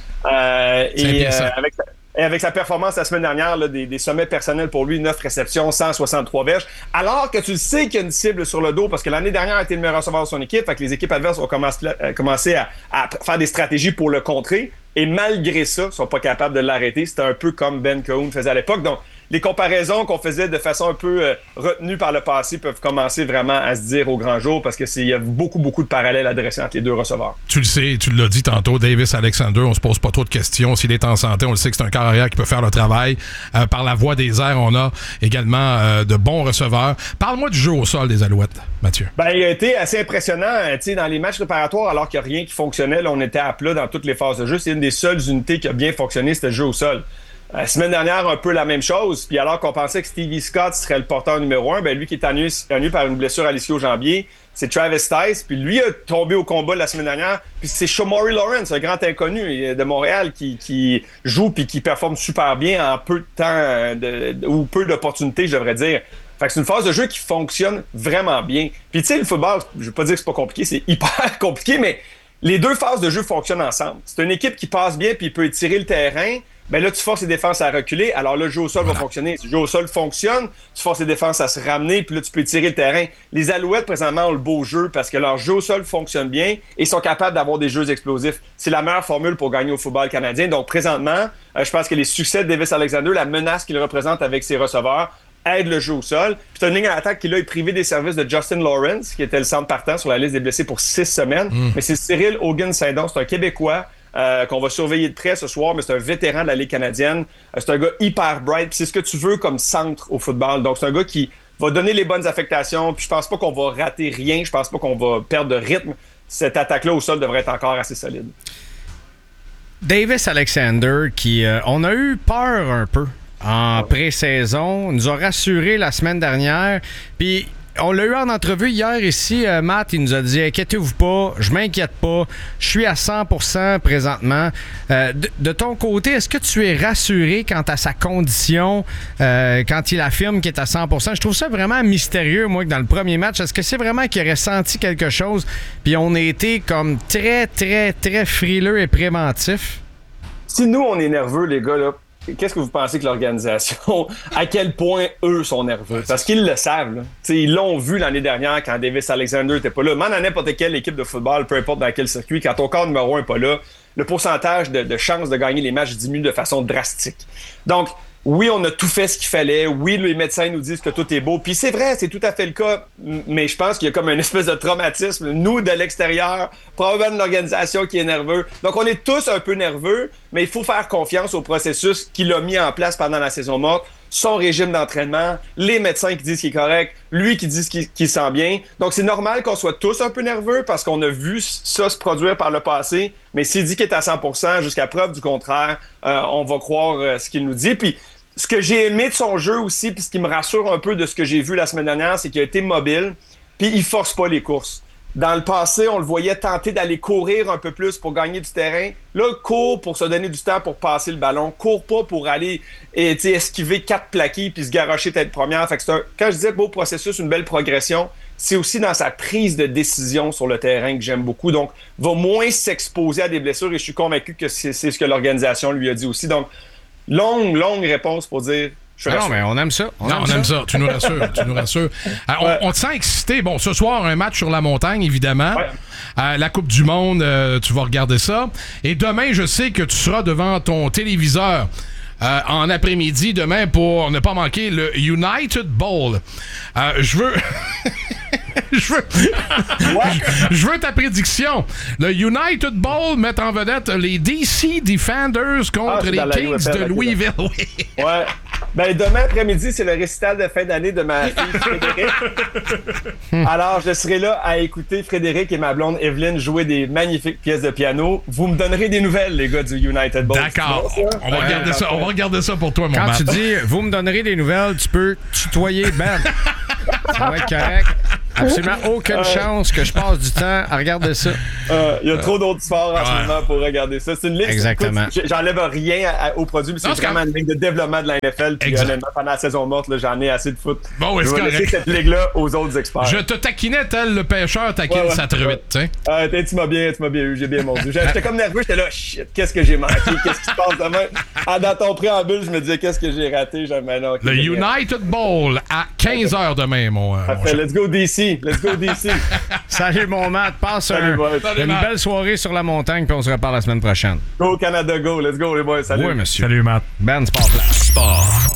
Avec sa performance la semaine dernière, là, des sommets personnels pour lui, 9 réceptions, 163 verges, alors que tu le sais qu'il y a une cible sur le dos, parce que l'année dernière a été le meilleur receveur de son équipe, fait que les équipes adverses ont commencé à faire des stratégies pour le contrer, et malgré ça, ils sont pas capables de l'arrêter. C'était un peu comme Ben Cohen faisait à l'époque. Donc, les comparaisons qu'on faisait de façon un peu retenue par le passé peuvent commencer vraiment à se dire au grand jour, parce qu'il y a beaucoup de parallèles à dresser entre les deux receveurs.
Tu le sais, tu l'as dit tantôt, Davis Alexander, on se pose pas trop de questions. S'il est en santé, on le sait que c'est un carrière qui peut faire le travail. Par la voie des airs, on a également de bons receveurs. Parle-moi du jeu au sol des Alouettes, Mathieu.
Ben, il a été assez impressionnant, dans les matchs préparatoires, alors qu'il n'y a rien qui fonctionnait. Là, on était à plat dans toutes les phases de jeu. C'est une des seules unités qui a bien fonctionné, c'était le jeu au sol. La semaine dernière, un peu la même chose. Puis alors qu'on pensait que Stevie Scott serait le porteur numéro 1, ben lui qui est ennuyé par une blessure à l'ischio-jambier, c'est Travis Tice. Puis lui a tombé au combat la semaine dernière. Puis c'est Shamari Lawrence, un grand inconnu de Montréal qui joue puis qui performe super bien en peu de temps ou peu d'opportunités, je devrais dire. Fait que c'est une phase de jeu qui fonctionne vraiment bien. Puis tu sais, le football, je vais pas dire que c'est pas compliqué, c'est hyper compliqué, mais les deux phases de jeu fonctionnent ensemble. C'est une équipe qui passe bien puis peut étirer le terrain. Ben là, tu forces les défenses à reculer. Alors là, le jeu au sol va fonctionner. Si le jeu au sol fonctionne, tu forces les défenses à se ramener, puis là, tu peux tirer le terrain. Les Alouettes, présentement, ont le beau jeu parce que leur jeu au sol fonctionne bien et sont capables d'avoir des jeux explosifs. C'est la meilleure formule pour gagner au football canadien. Donc, présentement, je pense que les succès de Davis Alexander, la menace qu'il représente avec ses receveurs, aide le jeu au sol. Puis c'est une ligne à l'attaque qui, là, est privée des services de Justin Lawrence, qui était le centre partant sur la liste des blessés pour 6 semaines. Mais c'est Cyril Hogan-Saint-Don, c'est un Québécois qu'on va surveiller de près ce soir, mais c'est un vétéran de la Ligue canadienne. C'est un gars hyper bright, puis c'est ce que tu veux comme centre au football. Donc, c'est un gars qui va donner les bonnes affectations, puis je pense pas qu'on va rater rien, je pense pas qu'on va perdre de rythme. Cette attaque-là au sol devrait être encore assez solide.
Davis Alexander, qui on a eu peur un peu en pré-saison, nous a rassuré la semaine dernière, puis on l'a eu en entrevue hier ici, Matt, il nous a dit « Inquiétez-vous pas, je m'inquiète pas, je suis à 100% présentement. » De ton côté, est-ce que tu es rassuré quant à sa condition, quand il affirme qu'il est à 100%? Je trouve ça vraiment mystérieux, moi, que dans le premier match, est-ce que c'est vraiment qu'il aurait senti quelque chose, puis on a été comme très, très, très frileux et préventifs?
Si nous, on est nerveux, les gars, là, qu'est-ce que vous pensez que l'organisation, à quel point eux sont nerveux? Parce qu'ils le savent. Là. Ils l'ont vu l'année dernière quand Davis Alexander n'était pas là. Même à n'importe quelle équipe de football, peu importe dans quel circuit, quand ton corps numéro 1 n'est pas là, le pourcentage de chances de gagner les matchs diminue de façon drastique. Donc, oui, on a tout fait ce qu'il fallait. Oui, les médecins nous disent que tout est beau. Puis c'est vrai, c'est tout à fait le cas. Mais je pense qu'il y a comme une espèce de traumatisme. Nous, de l'extérieur, probablement de l'organisation qui est nerveux. Donc, on est tous un peu nerveux, mais il faut faire confiance au processus qu'il a mis en place pendant la saison morte. Son régime d'entraînement, les médecins qui disent qu'il est correct, lui qui dit qu'il sent bien. Donc, c'est normal qu'on soit tous un peu nerveux parce qu'on a vu ça se produire par le passé. Mais s'il dit qu'il est à 100%, jusqu'à preuve du contraire, on va croire ce qu'il nous dit. Puis, ce que j'ai aimé de son jeu aussi, puis ce qui me rassure un peu de ce que j'ai vu la semaine dernière, c'est qu'il a été mobile, puis il force pas les courses. Dans le passé, on le voyait tenter d'aller courir un peu plus pour gagner du terrain. Là, court pour se donner du temps pour passer le ballon. Court pas pour aller esquiver 4 plaqués puis se garrocher tête première. Fait que quand je disais beau processus, une belle progression, c'est aussi dans sa prise de décision sur le terrain que j'aime beaucoup. Donc, va moins s'exposer à des blessures et je suis convaincu que c'est ce que l'organisation lui a dit aussi. Donc, longue réponse pour dire...
Non, mais on aime ça.
On aime ça. Tu nous rassures. On te sent excité. Bon, ce soir, un match sur la montagne, évidemment. Ouais. La Coupe du Monde, tu vas regarder ça. Et demain, je sais que tu seras devant ton téléviseur en après-midi, demain, pour ne pas manquer le United Bowl. Je veux... Je veux ta prédiction. Le United Bowl met en vedette les DC Defenders contre les Kings de Louisville.
Ouais. Ben, demain après-midi, c'est le récital de fin d'année de ma fille Frédéric. Alors, je serai là à écouter Frédéric et ma blonde Evelyne jouer des magnifiques pièces de piano. Vous me donnerai des nouvelles, les gars du United Bowl.
D'accord. On va regarder ça. On va regarder ça pour toi, mon
Quand tu dis « vous me donnerez des nouvelles », tu peux tutoyer Ben. Ça va être correct. absolument aucune chance que je passe du temps à regarder ça.
Il y a trop d'autres sports en ce moment pour regarder ça. C'est une liste.
Exactement.
Écoute, j'enlève rien au produit, mais c'est vraiment une ligue de développement de la NFL. Puis honnêtement, pendant la saison morte, là, j'en ai assez de foot.
Bon,
je vais laisser cette ligue-là aux autres experts.
Je te taquinais tel le pêcheur taquine sa truite, tu sais.
Tu m'as bien eu, j'ai bien mordu. J'étais comme nerveux, j'étais là, shit, qu'est-ce que j'ai manqué, qu'est-ce qui se passe demain? Dans ton préambule, je me disais, qu'est-ce que j'ai raté? Non,
le United Bowl à 15h demain, mon
let's go DC.
Salut, mon Matt. Passe une belle soirée sur la montagne, puis on se reparle la semaine prochaine.
Go Canada, go. Let's go, les boys. Salut.
Oui, monsieur.
Salut, Matt.
Ben Sport Flash.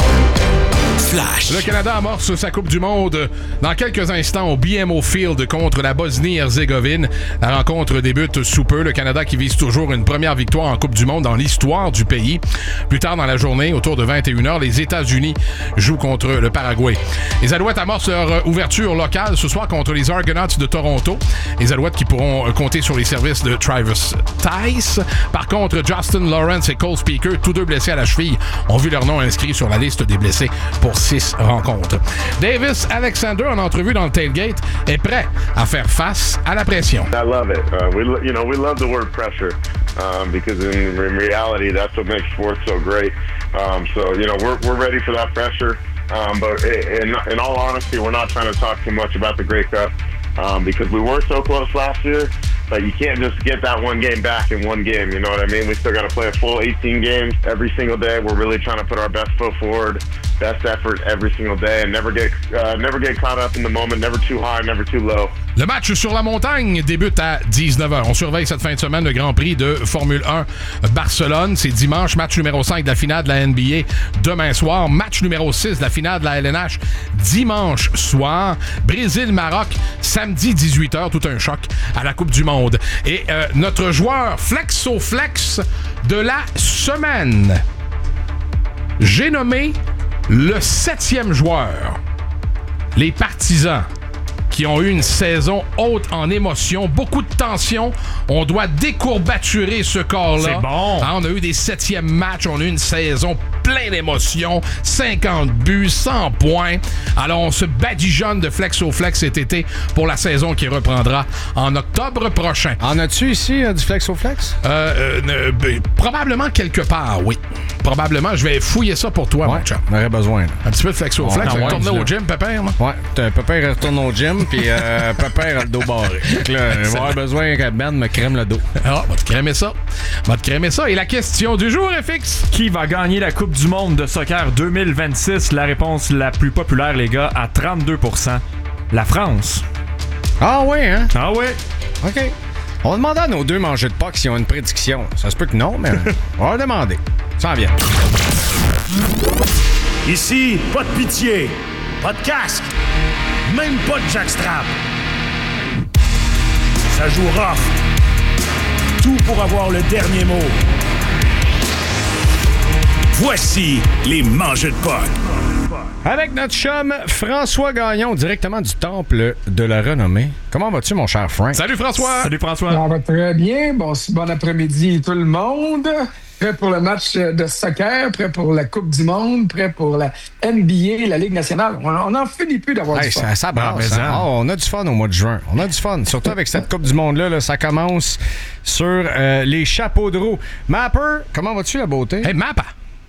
Flash.
Le Canada amorce sa Coupe du Monde dans quelques instants au BMO Field contre la Bosnie-Herzégovine. La rencontre débute sous peu. Le Canada qui vise toujours une première victoire en Coupe du Monde dans l'histoire du pays. Plus tard dans la journée, autour de 21h, les États-Unis jouent contre le Paraguay. Les Alouettes amorcent leur ouverture locale ce soir contre les Argonauts de Toronto. Les Alouettes qui pourront compter sur les services de Travis Tice. Par contre, Justin Lawrence et Cole Speaker, tous deux blessés à la cheville, ont vu leur nom inscrit sur la liste des blessés pour 6 rencontres. Davis Alexander, en entrevue dans le tailgate, est prêt à faire face à la pression.
I love it. We love the word pressure because in reality, that's what makes sports so great. So we're ready for that pressure. But in all honesty, we're not trying to talk too much about the Grey Cup because we were so close last year. But you can't just get that one game back in one game, you know what I mean? We still got to play a full 18 games every single day. We're really trying to put our best foot forward, best effort every single day, and never get caught up in the moment, never too high, never too low.
Le match sur la montagne débute à 19h. On surveille cette fin de semaine le Grand Prix de Formule 1 Barcelone. C'est dimanche, match numéro 5 de la finale de la NBA demain soir. Match numéro 6 de la finale de la LNH dimanche soir. Brésil-Maroc, samedi 18h. Tout un choc à la Coupe du Monde. Et notre joueur flexo-flex de la semaine, j'ai nommé le 7e joueur. Les Partisans qui ont eu une saison haute en émotion, beaucoup de tension. On doit décourbaturer ce corps-là.
C'est bon.
On a eu des 7e matchs, on a eu une saison pleine d'émotions, 50 buts, 100 points. Alors, on se badigeonne de flex au flex cet été pour la saison qui reprendra en octobre prochain.
En as-tu ici du flex au flex?
Probablement quelque part, oui. Probablement, je vais fouiller ça pour toi, mon chum.
On aurait besoin. Là.
Un petit peu de flex au flex. Retourner au gym, Pépère.
Ouais, Pépère retourne au gym, puis Pépère a le dos barré. Donc là, il va avoir besoin que Ben me crème le dos.
Ah, va te crémer ça. Et la question du jour est fixe.
Qui va gagner la Coupe du Monde de soccer 2026? La réponse la plus populaire, les gars, à 32%. La France.
Ah oui, hein?
Ah oui.
OK. On va demander à nos deux mangeux de Pâques s'ils ont une prédiction. Ça se peut que non, mais on va leur demander. Ça en vient.
Ici, pas de pitié, pas de casque, même pas de jackstrap. Ça joue rough. Tout pour avoir le dernier mot. Voici les mangeux de Pâques.
Avec notre chum François Gagnon, directement du Temple de la Renommée. Comment vas-tu, mon cher Frank?
Salut, François!
Salut, François!
Ça va très bien. Bon après-midi, tout le monde. Prêt pour le match de soccer, prêt pour la Coupe du Monde, prêt pour la NBA, la Ligue nationale. On n'en finit plus d'avoir du fun.
Ça brasse, hein? On a du fun au mois de juin. On a du fun. Surtout avec cette Coupe du Monde-là, ça commence sur les chapeaux de roue. Mapper, comment vas-tu, la beauté?
Hey, Mappa!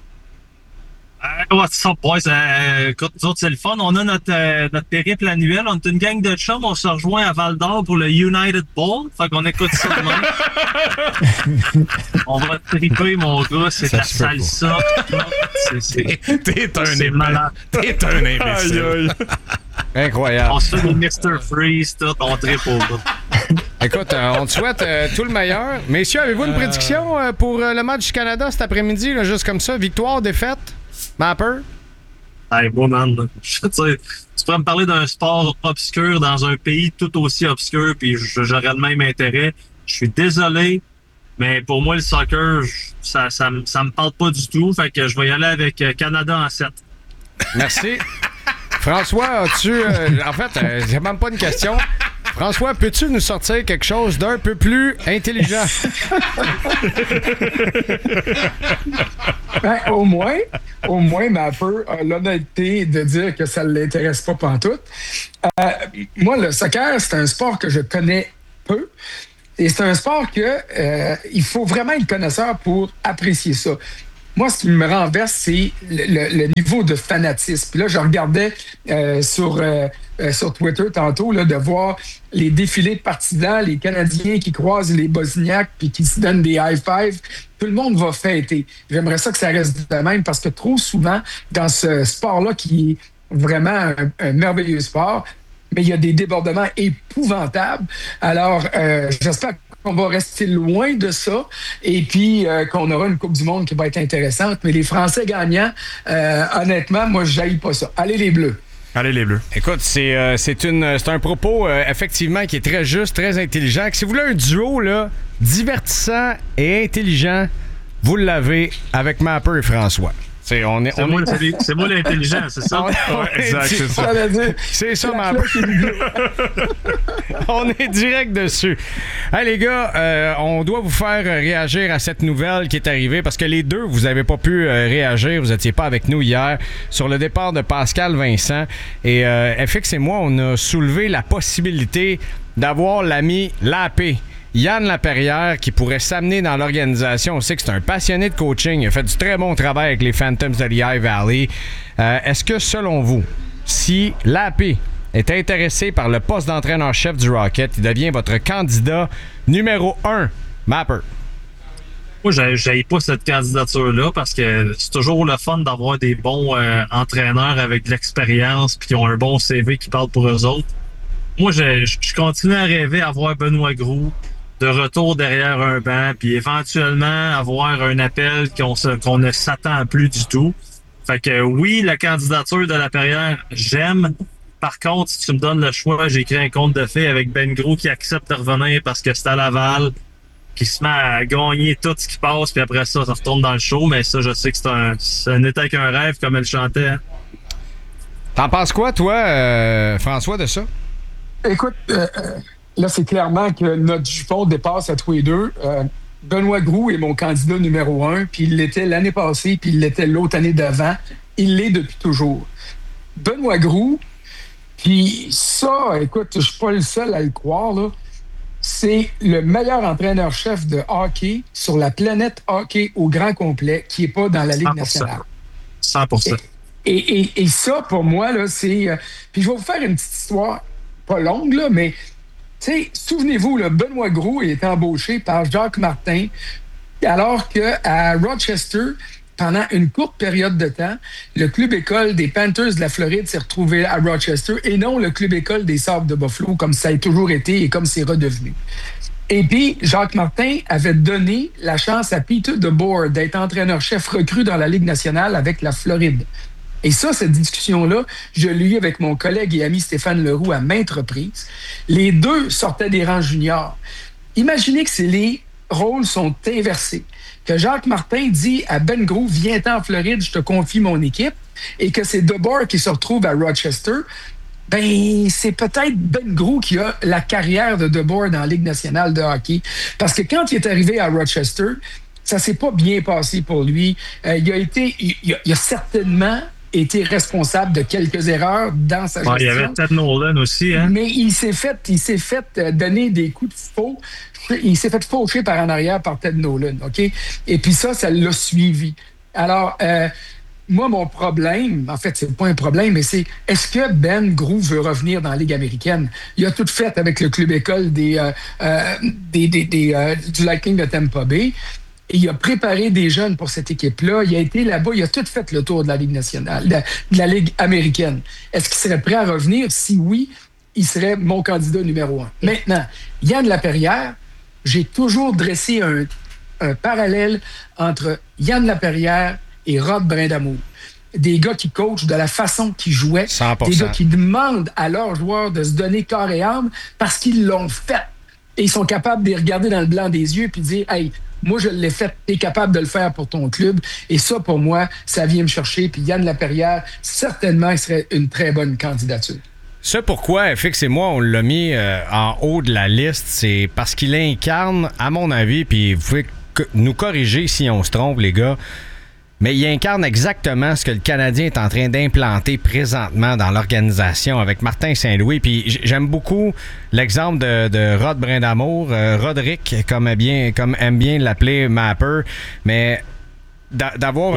What's up, boys? Écoute, nous autres, c'est le fun. On a notre périple annuel. On est une gang de chums. On se rejoint à Val-d'Or pour le United Bowl. Fait qu'on écoute ça demain. On va triper, mon gars. C'est de la salsa.
T'es un imbécile.
Incroyable.
On se fait des Mr. Freeze, tout. On tripe au gars.
Écoute, on te souhaite tout le meilleur. Messieurs, avez-vous une prédiction pour le match du Canada cet après-midi, là, juste comme ça? Victoire, défaite? Mapper?
Hey, bon, man. Tu pourrais me parler d'un sport obscur dans un pays tout aussi obscur, puis j'aurais le même intérêt. Je suis désolé, mais pour moi, le soccer, ça me parle pas du tout. Fait que je vais y aller avec Canada en 7.
Merci. François, as-tu... en fait, j'ai même pas une question. François, peux-tu nous sortir quelque chose d'un peu plus intelligent?
Ben, au moins, Mapper a l'honnêteté de dire que ça ne l'intéresse pas pantoute. Moi, le soccer, c'est un sport que je connais peu. Et c'est un sport il faut vraiment être connaisseur pour apprécier ça. Moi, ce qui me renverse, c'est le niveau de fanatisme. Puis là, je regardais sur Twitter tantôt de voir les défilés de partisans, les Canadiens qui croisent les Bosniaques puis qui se donnent des high-fives. Tout le monde va fêter. J'aimerais ça que ça reste de même parce que trop souvent, dans ce sport-là qui est vraiment un merveilleux sport, mais il y a des débordements épouvantables. Alors, j'espère qu'on va rester loin de ça et puis qu'on aura une Coupe du Monde qui va être intéressante. Mais les Français gagnants, honnêtement, moi, je n'haïs pas ça. Allez les Bleus!
Allez les Bleus.
Écoute, c'est un propos effectivement qui est très juste, très intelligent. Si vous voulez un duo là, divertissant et intelligent, vous l'avez avec Mapper et François. C'est moi
l'intelligent, c'est ça?
Exact, c'est ça.
C'est ça, Mapper. On est direct dessus. Hey, les gars, on doit vous faire réagir à cette nouvelle qui est arrivée parce que les deux, vous n'avez pas pu réagir. Vous n'étiez pas avec nous hier sur le départ de Pascal Vincent. Et FX et moi, on a soulevé la possibilité d'avoir l'ami Lapé, Yann Laperrière, qui pourrait s'amener dans l'organisation. On sait que c'est un passionné de coaching. Il a fait du très bon travail avec les Phantoms de Lehigh Valley. Est-ce que, selon vous, si Lapé est intéressé par le poste d'entraîneur-chef du Rocket, il devient votre candidat numéro 1, Mapper?
Moi, j'haïs pas cette candidature-là parce que c'est toujours le fun d'avoir des bons entraîneurs avec de l'expérience puis qui ont un bon CV qui parle pour eux autres. Moi, je continue à rêver d'avoir Benoît Groulx de retour derrière un banc, puis éventuellement avoir un appel qu'on ne s'attend plus du tout. Fait que oui, la candidature de Laperrière, j'aime. Par contre, si tu me donnes le choix, j'ai créé un conte de fées avec Ben Gros qui accepte de revenir parce que c'est à Laval, qui se met à gagner tout ce qui passe, puis après ça retourne dans le show. Mais ça, je sais que ce n'était qu'un rêve, comme elle chantait. Hein.
T'en penses quoi, toi, François, de ça?
Écoute, là, c'est clairement que notre jupon dépasse à tous les deux. Benoît Groulx est mon candidat numéro 1, puis il l'était l'année passée, puis il l'était l'autre année d'avant. Il l'est depuis toujours. Benoît Groulx, puis ça, écoute, je suis pas le seul à le croire, là. C'est le meilleur entraîneur-chef de hockey sur la planète hockey au grand complet qui n'est pas dans la Ligue
100%.
nationale.
100%.
Et ça, pour moi, là, c'est... puis je vais vous faire une petite histoire, pas longue, là, mais... Tu sais, souvenez-vous, là, Benoît Groulx est embauché par Jacques Martin alors qu'à Rochester, pendant une courte période de temps, le club-école des Panthers de la Floride s'est retrouvé à Rochester et non le club-école des Sabres de Buffalo, comme ça a toujours été et comme c'est redevenu. Et puis, Jacques Martin avait donné la chance à Peter DeBoer d'être entraîneur-chef recru dans la Ligue nationale avec la Floride. Et ça, cette discussion-là, je l'ai eue avec mon collègue et ami Stéphane Leroux à maintes reprises. Les deux sortaient des rangs juniors. Imaginez que les rôles sont inversés. Que Jacques Martin dit à Ben Gros, viens-t'en en Floride, je te confie mon équipe, et que c'est DeBoer qui se retrouve à Rochester, ben c'est peut-être Ben Gros qui a la carrière de DeBoer dans la Ligue nationale de hockey. Parce que quand il est arrivé à Rochester, ça s'est pas bien passé pour lui. Il a certainement été responsable de quelques erreurs dans sa gestion.
Il y avait Ted Nolan aussi, hein?
Mais il s'est fait donner des coups de faux. Il s'est fait faucher par en arrière par Ted Nolan, OK? Et puis ça l'a suivi. Alors, moi, mon problème, en fait, c'est pas un problème, mais c'est est-ce que Ben Gros veut revenir dans la Ligue américaine? Il a tout fait avec le club-école du Lightning de Tampa Bay. Et il a préparé des jeunes pour cette équipe-là. Il a été là-bas, il a tout fait le tour de la Ligue nationale, de la Ligue américaine. Est-ce qu'il serait prêt à revenir? Si oui, il serait mon candidat numéro 1. Maintenant, Yann Laperrière, j'ai toujours dressé un parallèle entre Yann Laperrière et Rod Brindamour. Des gars qui coachent de la façon qu'ils jouaient.
100%.
Des gars qui demandent à leurs joueurs de se donner corps et âme parce qu'ils l'ont fait. Et ils sont capables de les regarder dans le blanc des yeux et de dire « Hey, moi, je l'ai fait, tu es capable de le faire pour ton club. » Et ça, pour moi, ça vient me chercher. Puis Yann Laperrière, certainement, il serait une très bonne candidature.
Ce pourquoi FX et moi, on l'a mis en haut de la liste, c'est parce qu'il incarne, à mon avis, puis vous pouvez nous corriger si on se trompe, les gars, mais il incarne exactement ce que le Canadien est en train d'implanter présentement dans l'organisation avec Martin Saint-Louis. Puis j'aime beaucoup l'exemple de Rod Brindamour, Roderick, comme aime bien l'appeler Mapper, mais d'avoir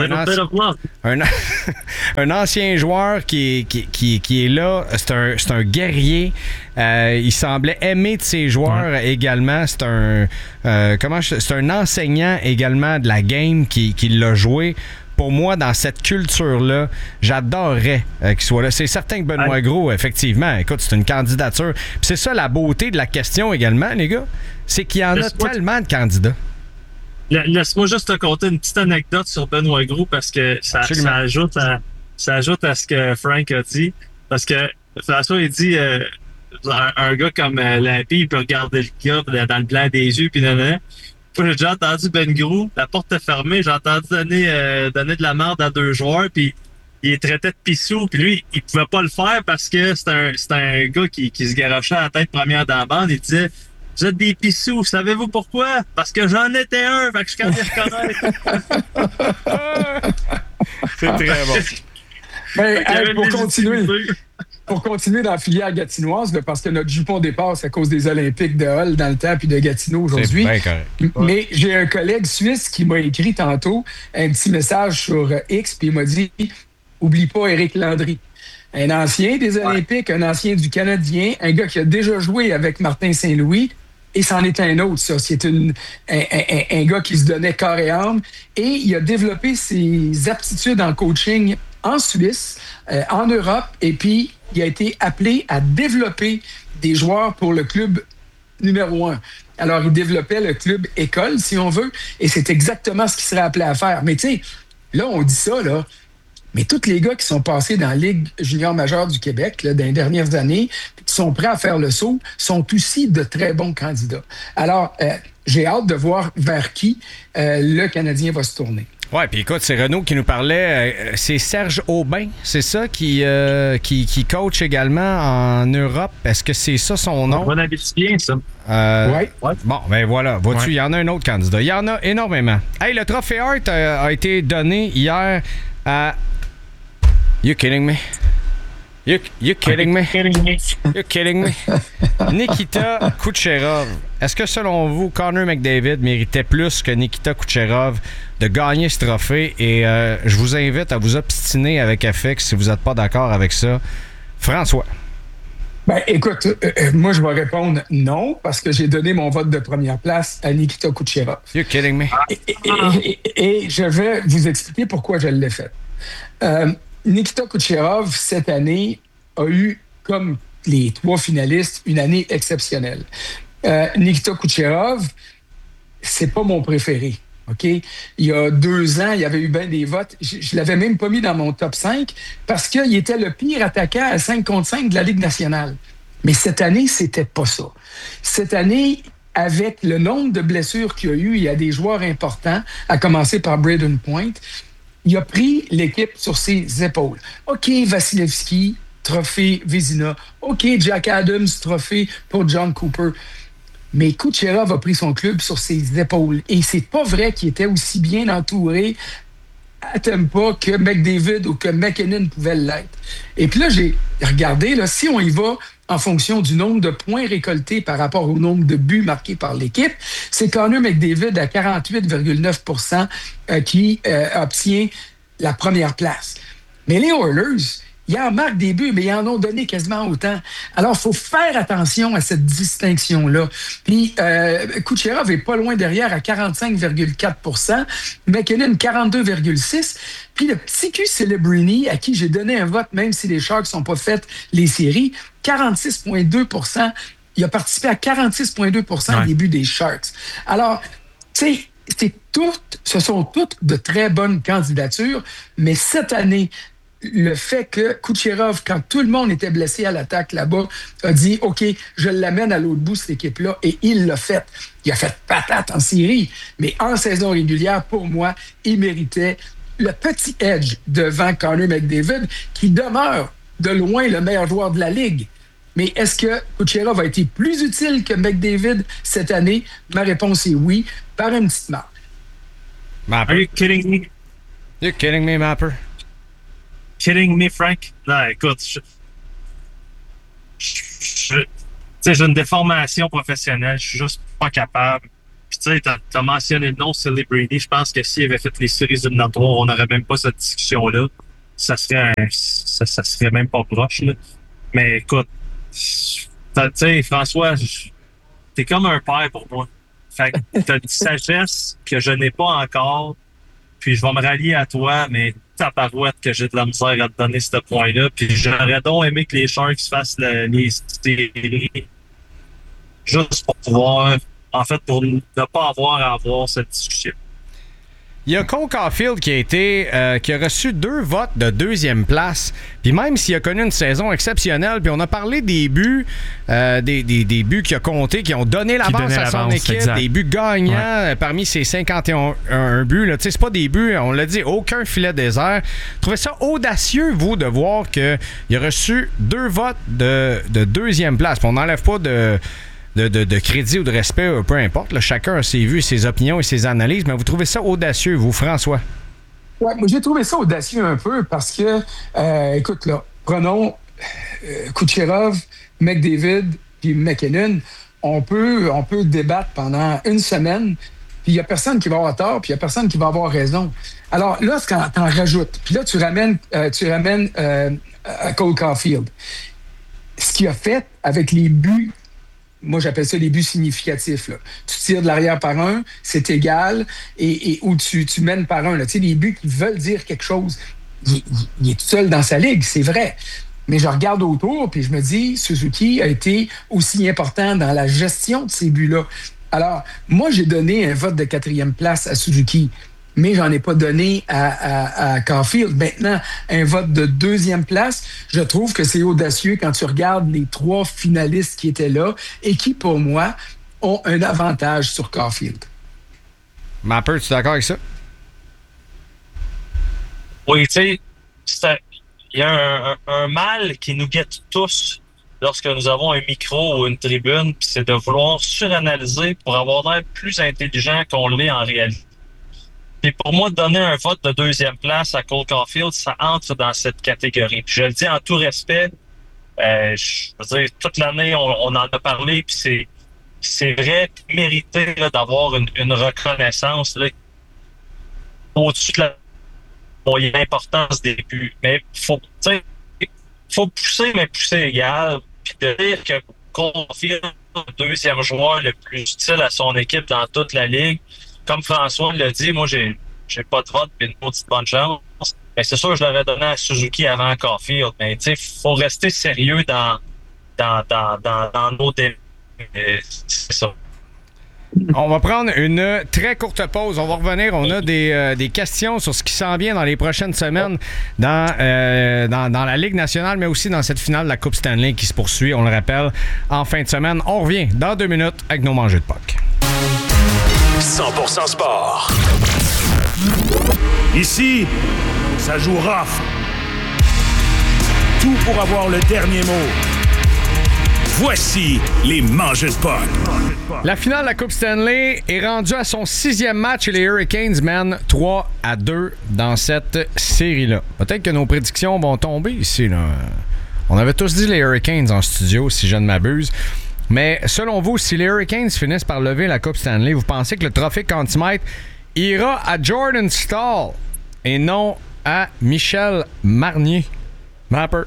un ancien joueur qui est là, c'est un guerrier. Il semblait aimer de ses joueurs également. C'est un enseignant également de la game qui l'a joué. Pour moi, dans cette culture-là, j'adorerais qu'il soit là. C'est certain que Benoît Gros, effectivement, écoute, c'est une candidature. Puis c'est ça la beauté de la question également, les gars, c'est qu'il y en a tellement de candidats.
Laisse-moi juste te conter une petite anecdote sur Benoît Gros parce que ça ajoute à ce que Frank a dit. Parce que François, il dit un gars comme Lampy, il peut regarder le gars dans le blanc des yeux, puis nanana. J'ai déjà entendu Ben Gros, la porte est fermée, j'ai entendu donner de la merde à 2 joueurs, puis il est traité de pissou, puis lui, il pouvait pas le faire parce que c'est un gars qui se garochait à la tête première dans la bande, il disait « Vous êtes des pissous, savez-vous pourquoi? Parce que j'en étais un, fait que je suis capable de reconnaître. »
C'est très bon.
Ben, pour continuer dans la filière gatinoise, là, parce que notre jupon dépasse à cause des Olympiques de Hull dans le temps puis de Gatineau aujourd'hui.
C'est bien correct.
Mais j'ai un collègue suisse qui m'a écrit tantôt un petit message sur X puis il m'a dit « Oublie pas Éric Landry. » Un ancien des Olympiques, un ancien du Canadien, un gars qui a déjà joué avec Martin Saint-Louis. Et c'en est un autre, ça. C'est un gars qui se donnait corps et âme. Et il a développé ses aptitudes en coaching en Suisse, en Europe. Et puis, il a été appelé à développer des joueurs pour le club numéro 1. Alors, il développait le club école, si on veut. Et c'est exactement ce qu'il serait appelé à faire. Mais tu sais, là, on dit ça, là. Mais tous les gars qui sont passés dans la Ligue junior majeure du Québec là, dans les dernières années, qui sont prêts à faire le saut, sont aussi de très bons candidats. Alors, j'ai hâte de voir vers qui le Canadien va se tourner.
Ouais, puis écoute, c'est Renaud qui nous parlait. C'est Serge Aubin, c'est ça, qui coach également en Europe. Est-ce que c'est ça son nom?
On habite bien, ça.
Ouais.
Bon, ben voilà. Vois-tu, il y en a un autre candidat. Il y en a énormément. Hey, le trophée Hart a été donné hier à... You kidding me? You kidding me? You kidding me? Nikita Kucherov. Est-ce que selon vous, Connor McDavid méritait plus que Nikita Kucherov de gagner ce trophée? Et je vous invite à vous obstiner avec FX si vous n'êtes pas d'accord avec ça. François.
Ben, écoute, moi, je vais répondre non, parce que j'ai donné mon vote de première place à Nikita Kucherov.
You kidding me?
Et je vais vous expliquer pourquoi je l'ai fait. Nikita Kucherov, cette année, a eu, comme les 3 finalistes, une année exceptionnelle. Nikita Kucherov, c'est pas mon préféré. OK? Il y a 2 ans, il y avait eu bien des votes. Je l'avais même pas mis dans mon top 5 parce qu'il était le pire attaquant à 5 contre 5 de la Ligue nationale. Mais cette année, c'était pas ça. Cette année, avec le nombre de blessures qu'il y a eu, il y a des joueurs importants, à commencer par Braden Point. Il a pris l'équipe sur ses épaules. OK, Vasilevski, trophée Vézina. OK, Jack Adams, trophée pour John Cooper. Mais Kucherov a pris son club sur ses épaules. Et c'est pas vrai qu'il était aussi bien entouré à Tampa que McDavid ou que McKinnon pouvait l'être. Et puis là, j'ai regardé, là, si on y va en fonction du nombre de points récoltés par rapport au nombre de buts marqués par l'équipe, c'est Connor McDavid à 48,9% qui obtient la première place. Mais les Oilers, ils en marquent des buts, mais ils en ont donné quasiment autant. Alors, il faut faire attention à cette distinction-là. Puis, Kucherov est pas loin derrière à 45,4%, McKinnon 42,6%. Puis le petit Q Celebrini, à qui j'ai donné un vote, même si les Sharks n'ont pas fait les séries, 46,2%. Il a participé à 46,2% des buts des Sharks. Alors, tu sais, ce sont toutes de très bonnes candidatures, mais cette année, le fait que Kucherov, quand tout le monde était blessé à l'attaque là-bas, a dit « OK, je l'amène à l'autre bout, cette équipe-là », et il l'a fait. Il a fait patate en série, mais en saison régulière, pour moi, il méritait le petit edge devant Connor McDavid, qui demeure de loin le meilleur joueur de la Ligue. Mais est-ce que Kucherov a été plus utile que McDavid cette année? Ma réponse est oui, par une petite marque.
Mapper.
Are you kidding me?
You're kidding me, Mapper?
Kidding me, Frank? Non, écoute, j'ai une déformation professionnelle. Je suis juste pas capable. Puis tu sais, t'as mentionné le nom Silly Brady. Je pense que s'il avait fait les séries éliminatoires, on n'aurait même pas cette discussion-là. Ça serait même pas proche, là. Mais écoute, tu sais, François, t'es comme un père pour moi. Fait que t'as une sagesse que je n'ai pas encore. Puis je vais me rallier à toi, mais tabarouette que j'ai de la misère à te donner ce point-là. Puis j'aurais donc aimé que les Sharks fassent les séries juste pour pouvoir, en fait, pour ne pas avoir à avoir cette discussion.
Il y a Cole Caulfield qui a reçu 2 votes de 2e place. Puis même s'il a connu une saison exceptionnelle, puis on a parlé des buts, des buts qu'il a comptés, qui ont donné l'avance à son équipe, exact. Des buts gagnants parmi ses 51 buts. Là. C'est pas des buts, on l'a dit, aucun filet désert. Vous trouvez ça audacieux, vous, de voir qu'il a reçu 2 votes de 2e place. Puis on n'enlève pas de crédit ou de respect, peu importe. Là, chacun a ses vues, ses opinions et ses analyses, mais vous trouvez ça audacieux, vous, François?
Ouais, moi, j'ai trouvé ça audacieux un peu parce que, écoute, là, prenons Kucherov, McDavid puis McKinnon. On peut débattre pendant une semaine, puis il n'y a personne qui va avoir tort, puis il n'y a personne qui va avoir raison. Alors là, c'est quand t'en rajoutes. Puis là, tu ramènes Cole Caulfield. Ce qu'il a fait avec les buts, moi, j'appelle ça les buts significatifs. Là. Tu tires de l'arrière par un, c'est égal, ou tu mènes par un. Tu sais, les buts qui veulent dire quelque chose. Il est tout seul dans sa ligue, c'est vrai. Mais je regarde autour, puis je me dis, Suzuki a été aussi important dans la gestion de ces buts-là. Alors, moi, j'ai donné un vote de 4e place à Suzuki, mais j'en ai pas donné à Caulfield. Maintenant, un vote de 2e place, je trouve que c'est audacieux quand tu regardes les 3 finalistes qui étaient là et qui, pour moi, ont un avantage sur Caulfield.
Mapper, tu es d'accord avec ça?
Oui, tu sais, il y a un mal qui nous guette tous lorsque nous avons un micro ou une tribune, puis c'est de vouloir suranalyser pour avoir l'air plus intelligent qu'on l'est en réalité. Puis pour moi, donner un vote de 2e place à Cole Caulfield, ça entre dans cette catégorie. Puis je le dis en tout respect, je veux dire, toute l'année, on en a parlé, puis c'est vrai, mérité là, d'avoir une reconnaissance là, au-dessus de l'importance des buts. Mais faut pousser, mais pousser égal. Puis de dire que Caulfield est le 2e joueur le plus utile à son équipe dans toute la ligue, comme François l'a dit, moi, j'ai pas de vote et une petite bonne chance. Mais c'est sûr que je l'aurais donné à Suzuki avant Caulfield. Mais tu sais, faut rester sérieux dans nos débats. C'est ça.
On va prendre une très courte pause. On va revenir. On a des questions sur ce qui s'en vient dans les prochaines semaines dans la Ligue nationale, mais aussi dans cette finale de la Coupe Stanley qui se poursuit, on le rappelle, en fin de semaine. On revient dans 2 minutes avec nos mangeux de puck.
100% sport. Ici, ça joue rough. Tout pour avoir le dernier mot. Voici les mangeux de puck.
La finale de la Coupe Stanley est rendue à son 6e match et les Hurricanes mènent 3-2 dans cette série-là. Peut-être que nos prédictions vont tomber ici, là. On avait tous dit les Hurricanes en studio, si je ne m'abuse. Mais selon vous, si les Hurricanes finissent par lever la Coupe Stanley, vous pensez que le trophée Conn Smythe ira à Jordan Staal et non à Michel Marnier? Mapper.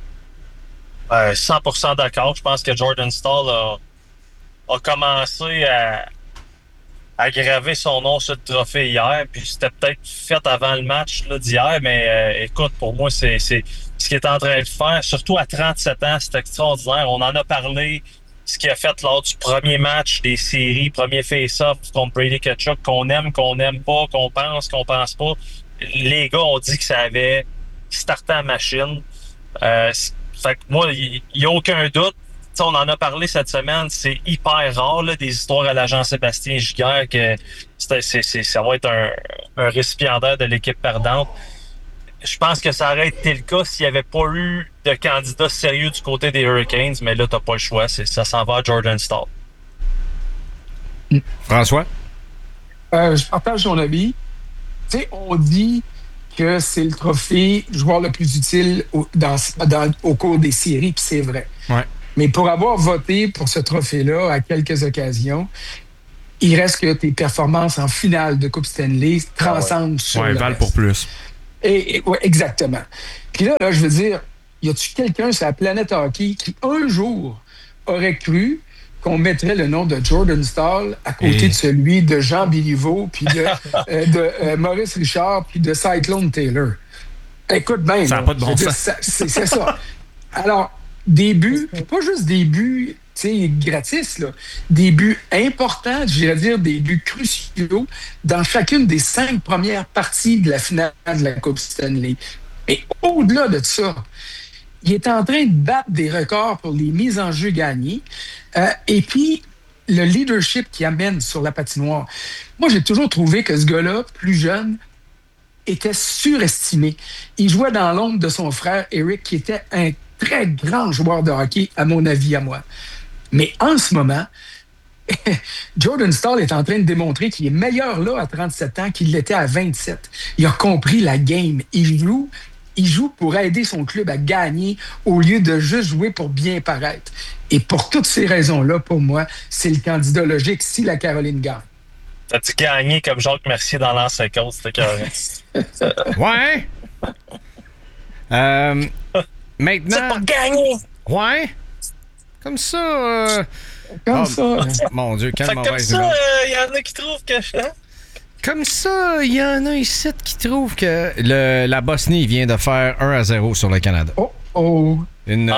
100% d'accord. Je pense que Jordan Staal a commencé à graver son nom sur le trophée hier. Puis c'était peut-être fait avant le match là, d'hier. Mais écoute, pour moi, c'est ce qu'il est en train de faire. Surtout à 37 ans, c'est extraordinaire. On en a parlé. Ce qu'il a fait lors du premier match des séries, premier face-off contre Brady Tkachuk, qu'on aime pas, qu'on pense pas. Les gars ont dit que ça avait starté la machine. Fait que moi, il n'y a aucun doute. T'sais, on en a parlé cette semaine. C'est hyper rare, là, des histoires à la Jean-Sébastien Giguère, que ça va être un récipiendaire de l'équipe perdante. Je pense que ça aurait été le cas s'il n'y avait pas eu de candidat sérieux du côté des Hurricanes, mais là, t'as pas le choix. Ça s'en va à Jordan Staal.
François?
Je partage son avis. Tu sais, on dit que c'est le trophée joueur le plus utile au cours des séries, puis c'est vrai.
Ouais.
Mais pour avoir voté pour ce trophée-là à quelques occasions, il reste que tes performances en finale de Coupe Stanley transcendent sur le
valent
reste.
pour plus.
Ouais, exactement. Puis là, je veux dire, y a-tu quelqu'un sur la planète hockey qui, un jour, aurait cru qu'on mettrait le nom de Jordan Staal à côté de celui de Jean Béliveau, puis de Maurice Richard, puis de Cyclone Taylor? Écoute bien.
Ça n'a pas de bon sens.
C'est ça. Alors, des buts, pas juste des buts gratis, là, des buts importants, je dirais dire des buts cruciaux dans chacune des 5 premières parties de la finale de la Coupe Stanley. Et au-delà de ça, il est en train de battre des records pour les mises en jeu gagnées. Et puis, le leadership qu'il amène sur la patinoire. Moi, j'ai toujours trouvé que ce gars-là, plus jeune, était surestimé. Il jouait dans l'ombre de son frère Eric, qui était un très grand joueur de hockey, à mon avis, à moi. Mais en ce moment, Jordan Staal est en train de démontrer qu'il est meilleur là à 37 ans qu'il l'était à 27. Il a compris la game. Il joue pour aider son club à gagner au lieu de juste jouer pour bien paraître. Et pour toutes ces raisons-là, pour moi, c'est le candidat logique si la Caroline gagne.
T'as-tu gagné comme Jacques Mercier dans l'an 50? C'était carré.
Ouais! Maintenant...
C'est pas gagné!
Ouais! Comme ça...
Comme ça.
Mon Dieu, quelle mauvaise
comme ça,
nouvelle.
il y en a qui trouvent que... Hein?
Comme ça, il y en a ici qui trouvent que la Bosnie vient de faire 1-0 sur le Canada.
Oh!
Une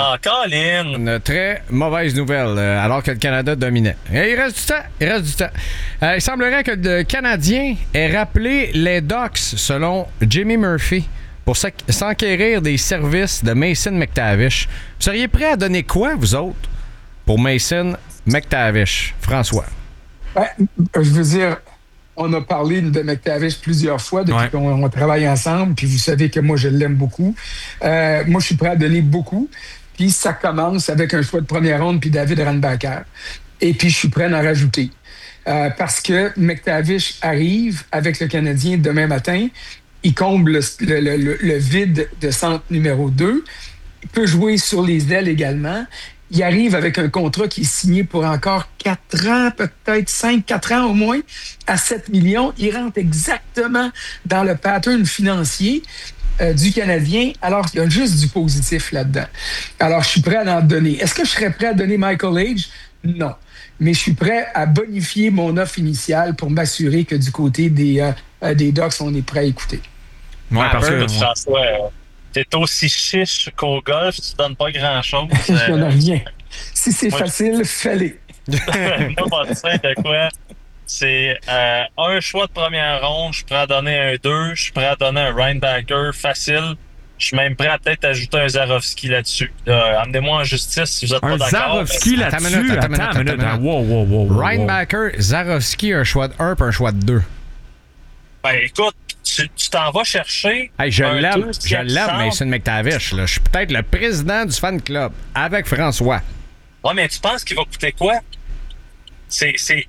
très mauvaise nouvelle, alors que le Canada dominait. Et il reste du temps. Il semblerait que le Canadien ait rappelé les Ducks, selon Jimmy Murphy, pour s'enquérir des services de Mason McTavish. Vous seriez prêts à donner quoi, vous autres, pour Mason McTavish? François?
Je veux dire, on a parlé de McTavish plusieurs fois depuis qu'on travaille ensemble, puis vous savez que moi, je l'aime beaucoup. Moi, je suis prêt à donner beaucoup. Puis ça commence avec un choix de première ronde, puis David Randbacker. Et puis, je suis prêt à en rajouter. Parce que McTavish arrive avec le Canadien demain matin. Il comble le vide de centre numéro 2. Il peut jouer sur les ailes également. Il arrive avec un contrat qui est signé pour encore 4 ans, peut-être 5-4 ans au moins, à 7 millions. Il rentre exactement dans le pattern financier du Canadien. Alors, il y a juste du positif là-dedans. Alors, je suis prêt à en donner. Est-ce que je serais prêt à donner Michael Age? Non. Mais je suis prêt à bonifier mon offre initiale pour m'assurer que du côté des Ducks, on est prêt à écouter.
Ouais, parce que...
François, t'es aussi chiche qu'au golf, tu donnes pas grand-chose.
Il n'y en a rien. Si c'est facile, fais-le.
Moi, je sais de quoi. C'est un choix de première ronde, je suis prêt à donner un 2, je suis prêt à donner un Reinbacker facile. Je suis même prêt à peut-être ajouter un Zarovski là-dessus. Amenez-moi en justice si vous n'êtes pas d'accord.
Un Zarovski là-dessus? Attends une minute. Wow.
Reinbacker, Zarovski, un choix de 1 puis un choix de 2.
Ben écoute, tu t'en vas chercher.
Hey, je l'aime, Mason McTavish. Là. Je suis peut-être le président du fan club avec François.
Ouais, mais tu penses qu'il va coûter quoi? Tu sais,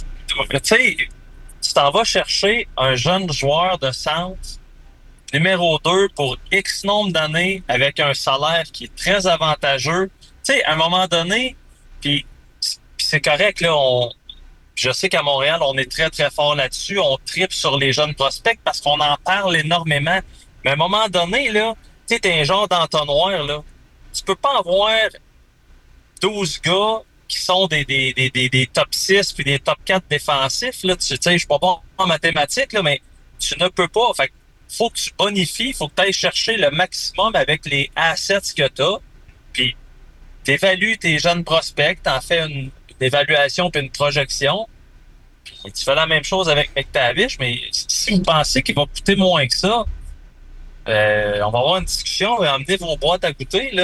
tu t'en vas chercher un jeune joueur de centre, numéro 2, pour X nombre d'années, avec un salaire qui est très avantageux. Tu sais, à un moment donné, puis c'est correct, là, je sais qu'à Montréal, on est très, très fort là-dessus. On tripe sur les jeunes prospects parce qu'on en parle énormément. Mais à un moment donné, là, tu sais, t'es un genre d'entonnoir, là. Tu peux pas avoir 12 gars qui sont des top 6 puis des top 4 défensifs, là. Tu sais, je suis pas bon en mathématiques, là, mais tu ne peux pas. Fait faut que tu bonifies, faut que tu ailles chercher le maximum avec les assets que tu as. Puis, tu évalues tes jeunes prospects, tu en fais une évaluation puis une projection. Puis, tu fais la même chose avec McTavish, mais si vous pensez qu'il va coûter moins que ça, on va avoir une discussion et emmener vos boîtes à goûter, là.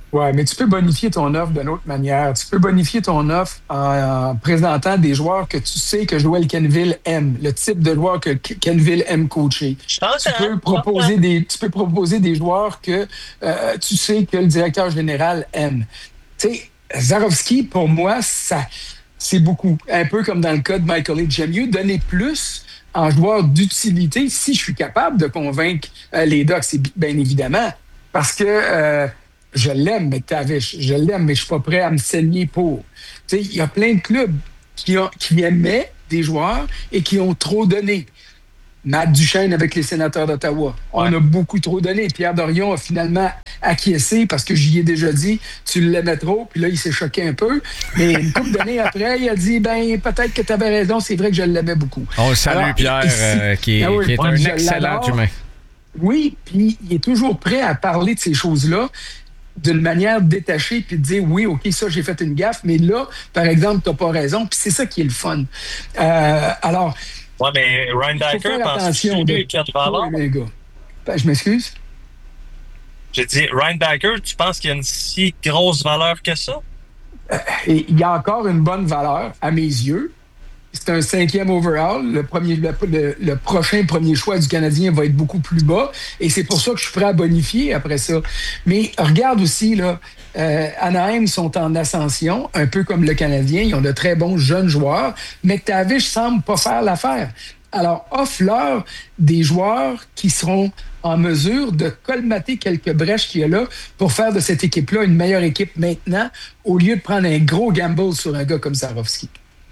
Ouais, mais tu peux bonifier ton offre d'une autre manière. Tu peux bonifier ton offre en présentant des joueurs que tu sais que Joel Quenneville aime, le type de joueur que Quenneville aime coacher. Tu peux proposer des joueurs que tu sais que le directeur général aime. Tu sais, Zarovski, pour moi, c'est beaucoup. Un peu comme dans le cas de Michael Lee. J'aime mieux donner plus en joueur d'utilité si je suis capable de convaincre les Ducks, bien évidemment. Parce que je l'aime, McTavish. Je l'aime, mais je suis pas prêt à me saigner pour. Tu sais, il y a plein de clubs qui aimaient des joueurs et qui ont trop donné. Matt Duchesne avec les Sénateurs d'Ottawa. On a beaucoup trop donné. Pierre Dorion a finalement acquiescé parce que j'y ai déjà dit, tu l'aimais trop, puis là, il s'est choqué un peu. Mais une couple d'années après, il a dit, peut-être que tu avais raison, c'est vrai que je l'aimais beaucoup.
On le salue, Pierre, qui est un excellent humain.
Oui, puis il est toujours prêt à parler de ces choses-là d'une manière détachée, puis de dire, oui, OK, ça, j'ai fait une gaffe, mais là, par exemple, t'as pas raison, puis c'est ça qui est le fun. Alors...
Ouais, mais Ryan Dyker, penses-tu qu'il a de valeur?
Les gars. Je m'excuse?
J'ai dit, Ryan Dyker, tu penses qu'il y a une si grosse valeur que ça?
Il y a encore une bonne valeur, à mes yeux. C'est un 5e overall. Le prochain premier choix du Canadien va être beaucoup plus bas. Et c'est pour ça que je suis prêt à bonifier après ça. Mais regarde aussi, là, Anaheim sont en ascension, un peu comme le Canadien. Ils ont de très bons jeunes joueurs. McTavish semble pas faire l'affaire. Alors, offre-leur des joueurs qui seront en mesure de colmater quelques brèches qu'il y a là pour faire de cette équipe-là une meilleure équipe maintenant, au lieu de prendre un gros gamble sur un gars comme Zarovski.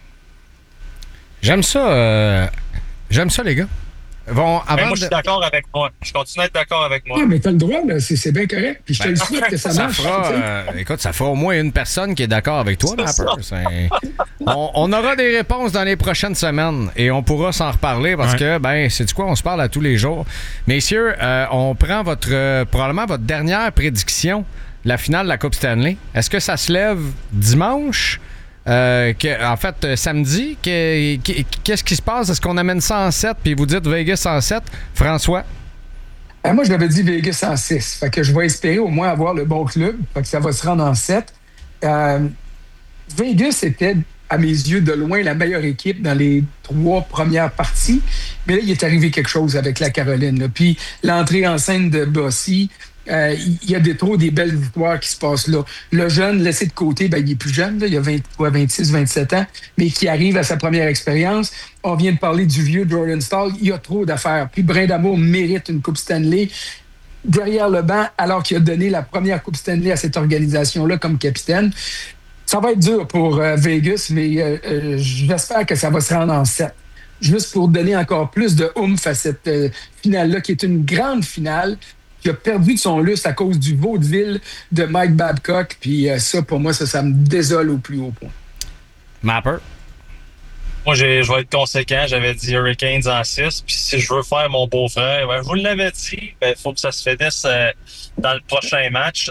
J'aime ça, les gars.
Moi, je suis d'accord avec moi. Je continue à être d'accord avec moi.
Oui, mais t'as le droit, là. C'est bien correct. Puis je te le souhaite que ça marche.
Écoute, ça fera au moins une personne qui est d'accord avec toi, Mapper. On aura des réponses dans les prochaines semaines et on pourra s'en reparler parce que, sais-tu quoi, on se parle à tous les jours. Messieurs, on prend probablement votre dernière prédiction, la finale de la Coupe Stanley. Est-ce que ça se lève dimanche? En fait, samedi, qu'est-ce qui se passe? Est-ce qu'on amène ça en 7 puis vous dites Vegas en 7? François?
Moi, je l'avais dit Vegas en 6. Fait que je vais espérer au moins avoir le bon club. Fait que ça va se rendre en 7. Vegas était, à mes yeux, de loin la meilleure équipe dans les 3 premières parties. Mais là, il est arrivé quelque chose avec la Caroline. Là. Puis l'entrée en scène de Bossy, il y a des belles victoires qui se passent là. Le jeune, laissé de côté, il est plus jeune, là, il a 26, 27 ans, mais qui arrive à sa première expérience. On vient de parler du vieux Jordan Staal. Il y a trop d'affaires. Puis Brindamour mérite une Coupe Stanley derrière le banc, alors qu'il a donné la première Coupe Stanley à cette organisation-là comme capitaine. Ça va être dur pour Vegas, mais j'espère que ça va se rendre en 7. Juste pour donner encore plus de oomph à cette finale-là, qui est une grande finale, qui a perdu de son lustre à cause du vaudeville de Mike Babcock. Puis ça, pour moi, ça me désole au plus haut point.
Mapper?
Moi, je vais être conséquent. J'avais dit Hurricanes en 6. Puis si je veux faire mon beau-frère, je vous l'avais dit, il faut que ça se finisse dans le prochain match.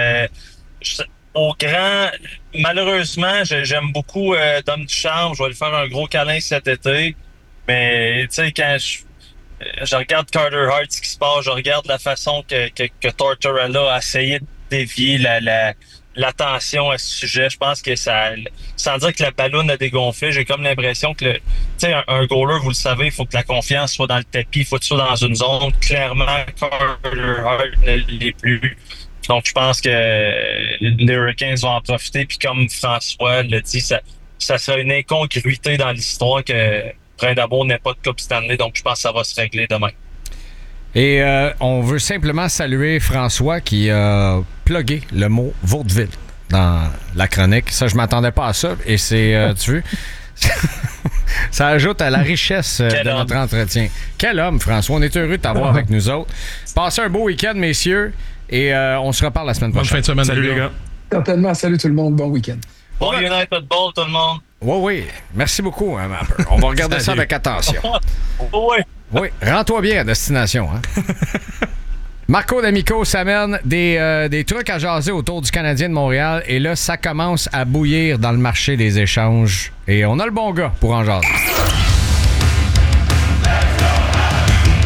Malheureusement, j'aime beaucoup Dom Ducharme. Je vais lui faire un gros câlin cet été. Mais, tu sais, quand je regarde Carter Hart, ce qui se passe, je regarde la façon que Tortorella a essayé de dévier l'attention à ce sujet. Je pense que ça, sans dire que la ballonne a dégonflé, j'ai comme l'impression que un goaler, vous le savez, il faut que la confiance soit dans le tapis, il faut que tu sois dans une zone. Clairement, Carter Hart ne l'est plus. Donc, je pense que les Hurricanes vont en profiter. Puis comme François l'a dit, ça serait une incongruité dans l'histoire que Brindamour n'ait pas de Coupe Stanley. Donc, je pense que ça va se régler demain.
Et on veut simplement saluer François qui a plugué le mot vaudeville dans la chronique. Ça, je m'attendais pas à ça. Et c'est, tu vois, ça ajoute à la richesse de notre entretien. Quel homme, François. On est heureux de t'avoir avec nous autres. Passez un beau week-end, messieurs. Et on se reparle la semaine prochaine.
Bonne fin de semaine.
Salut les gars.
Certainement. Salut tout le monde. Bon week-end.
Bon United Ball, tout le monde.
Oui. Merci beaucoup, hein, Mapper. On va regarder ça avec attention. Oui. Rends-toi bien à destination. Hein? Marco D'Amico s'amène des trucs à jaser autour du Canadien de Montréal. Et là, ça commence à bouillir dans le marché des échanges. Et on a le bon gars pour en jaser.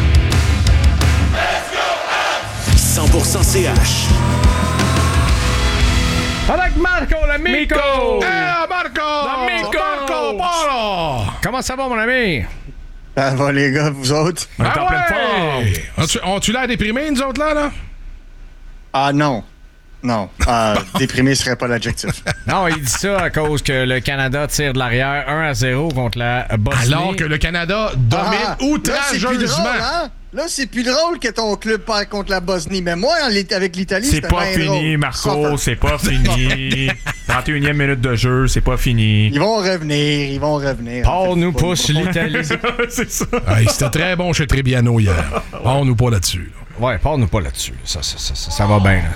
100% CH.
Avec Marco, le Mico!
Marco!
Le Mico!
Marco Polo!
Comment ça va, mon ami?
Ça va, les gars, vous autres?
On est en pleine forme.
Ont-tu l'air déprimés, nous autres, là?
Ah, non. Non. Déprimé serait pas l'adjectif.
Non, il dit ça à cause que le Canada tire de l'arrière 1-0 contre la Bosnie.
Alors que le Canada domine outrageusement.
Là, c'est plus drôle que ton club perd contre la Bosnie. Mais moi, avec l'Italie,
c'est pas fini, Marco. C'est pas fini. 31e minute de jeu, c'est pas fini.
Ils vont revenir.
Paul nous pousse l'Italie.
C'est ça.
Hey, c'était très bon chez Trebbiano hier. Parle-nous pas là-dessus.
Ouais, parle-nous pas là-dessus. Ça va bien. Là.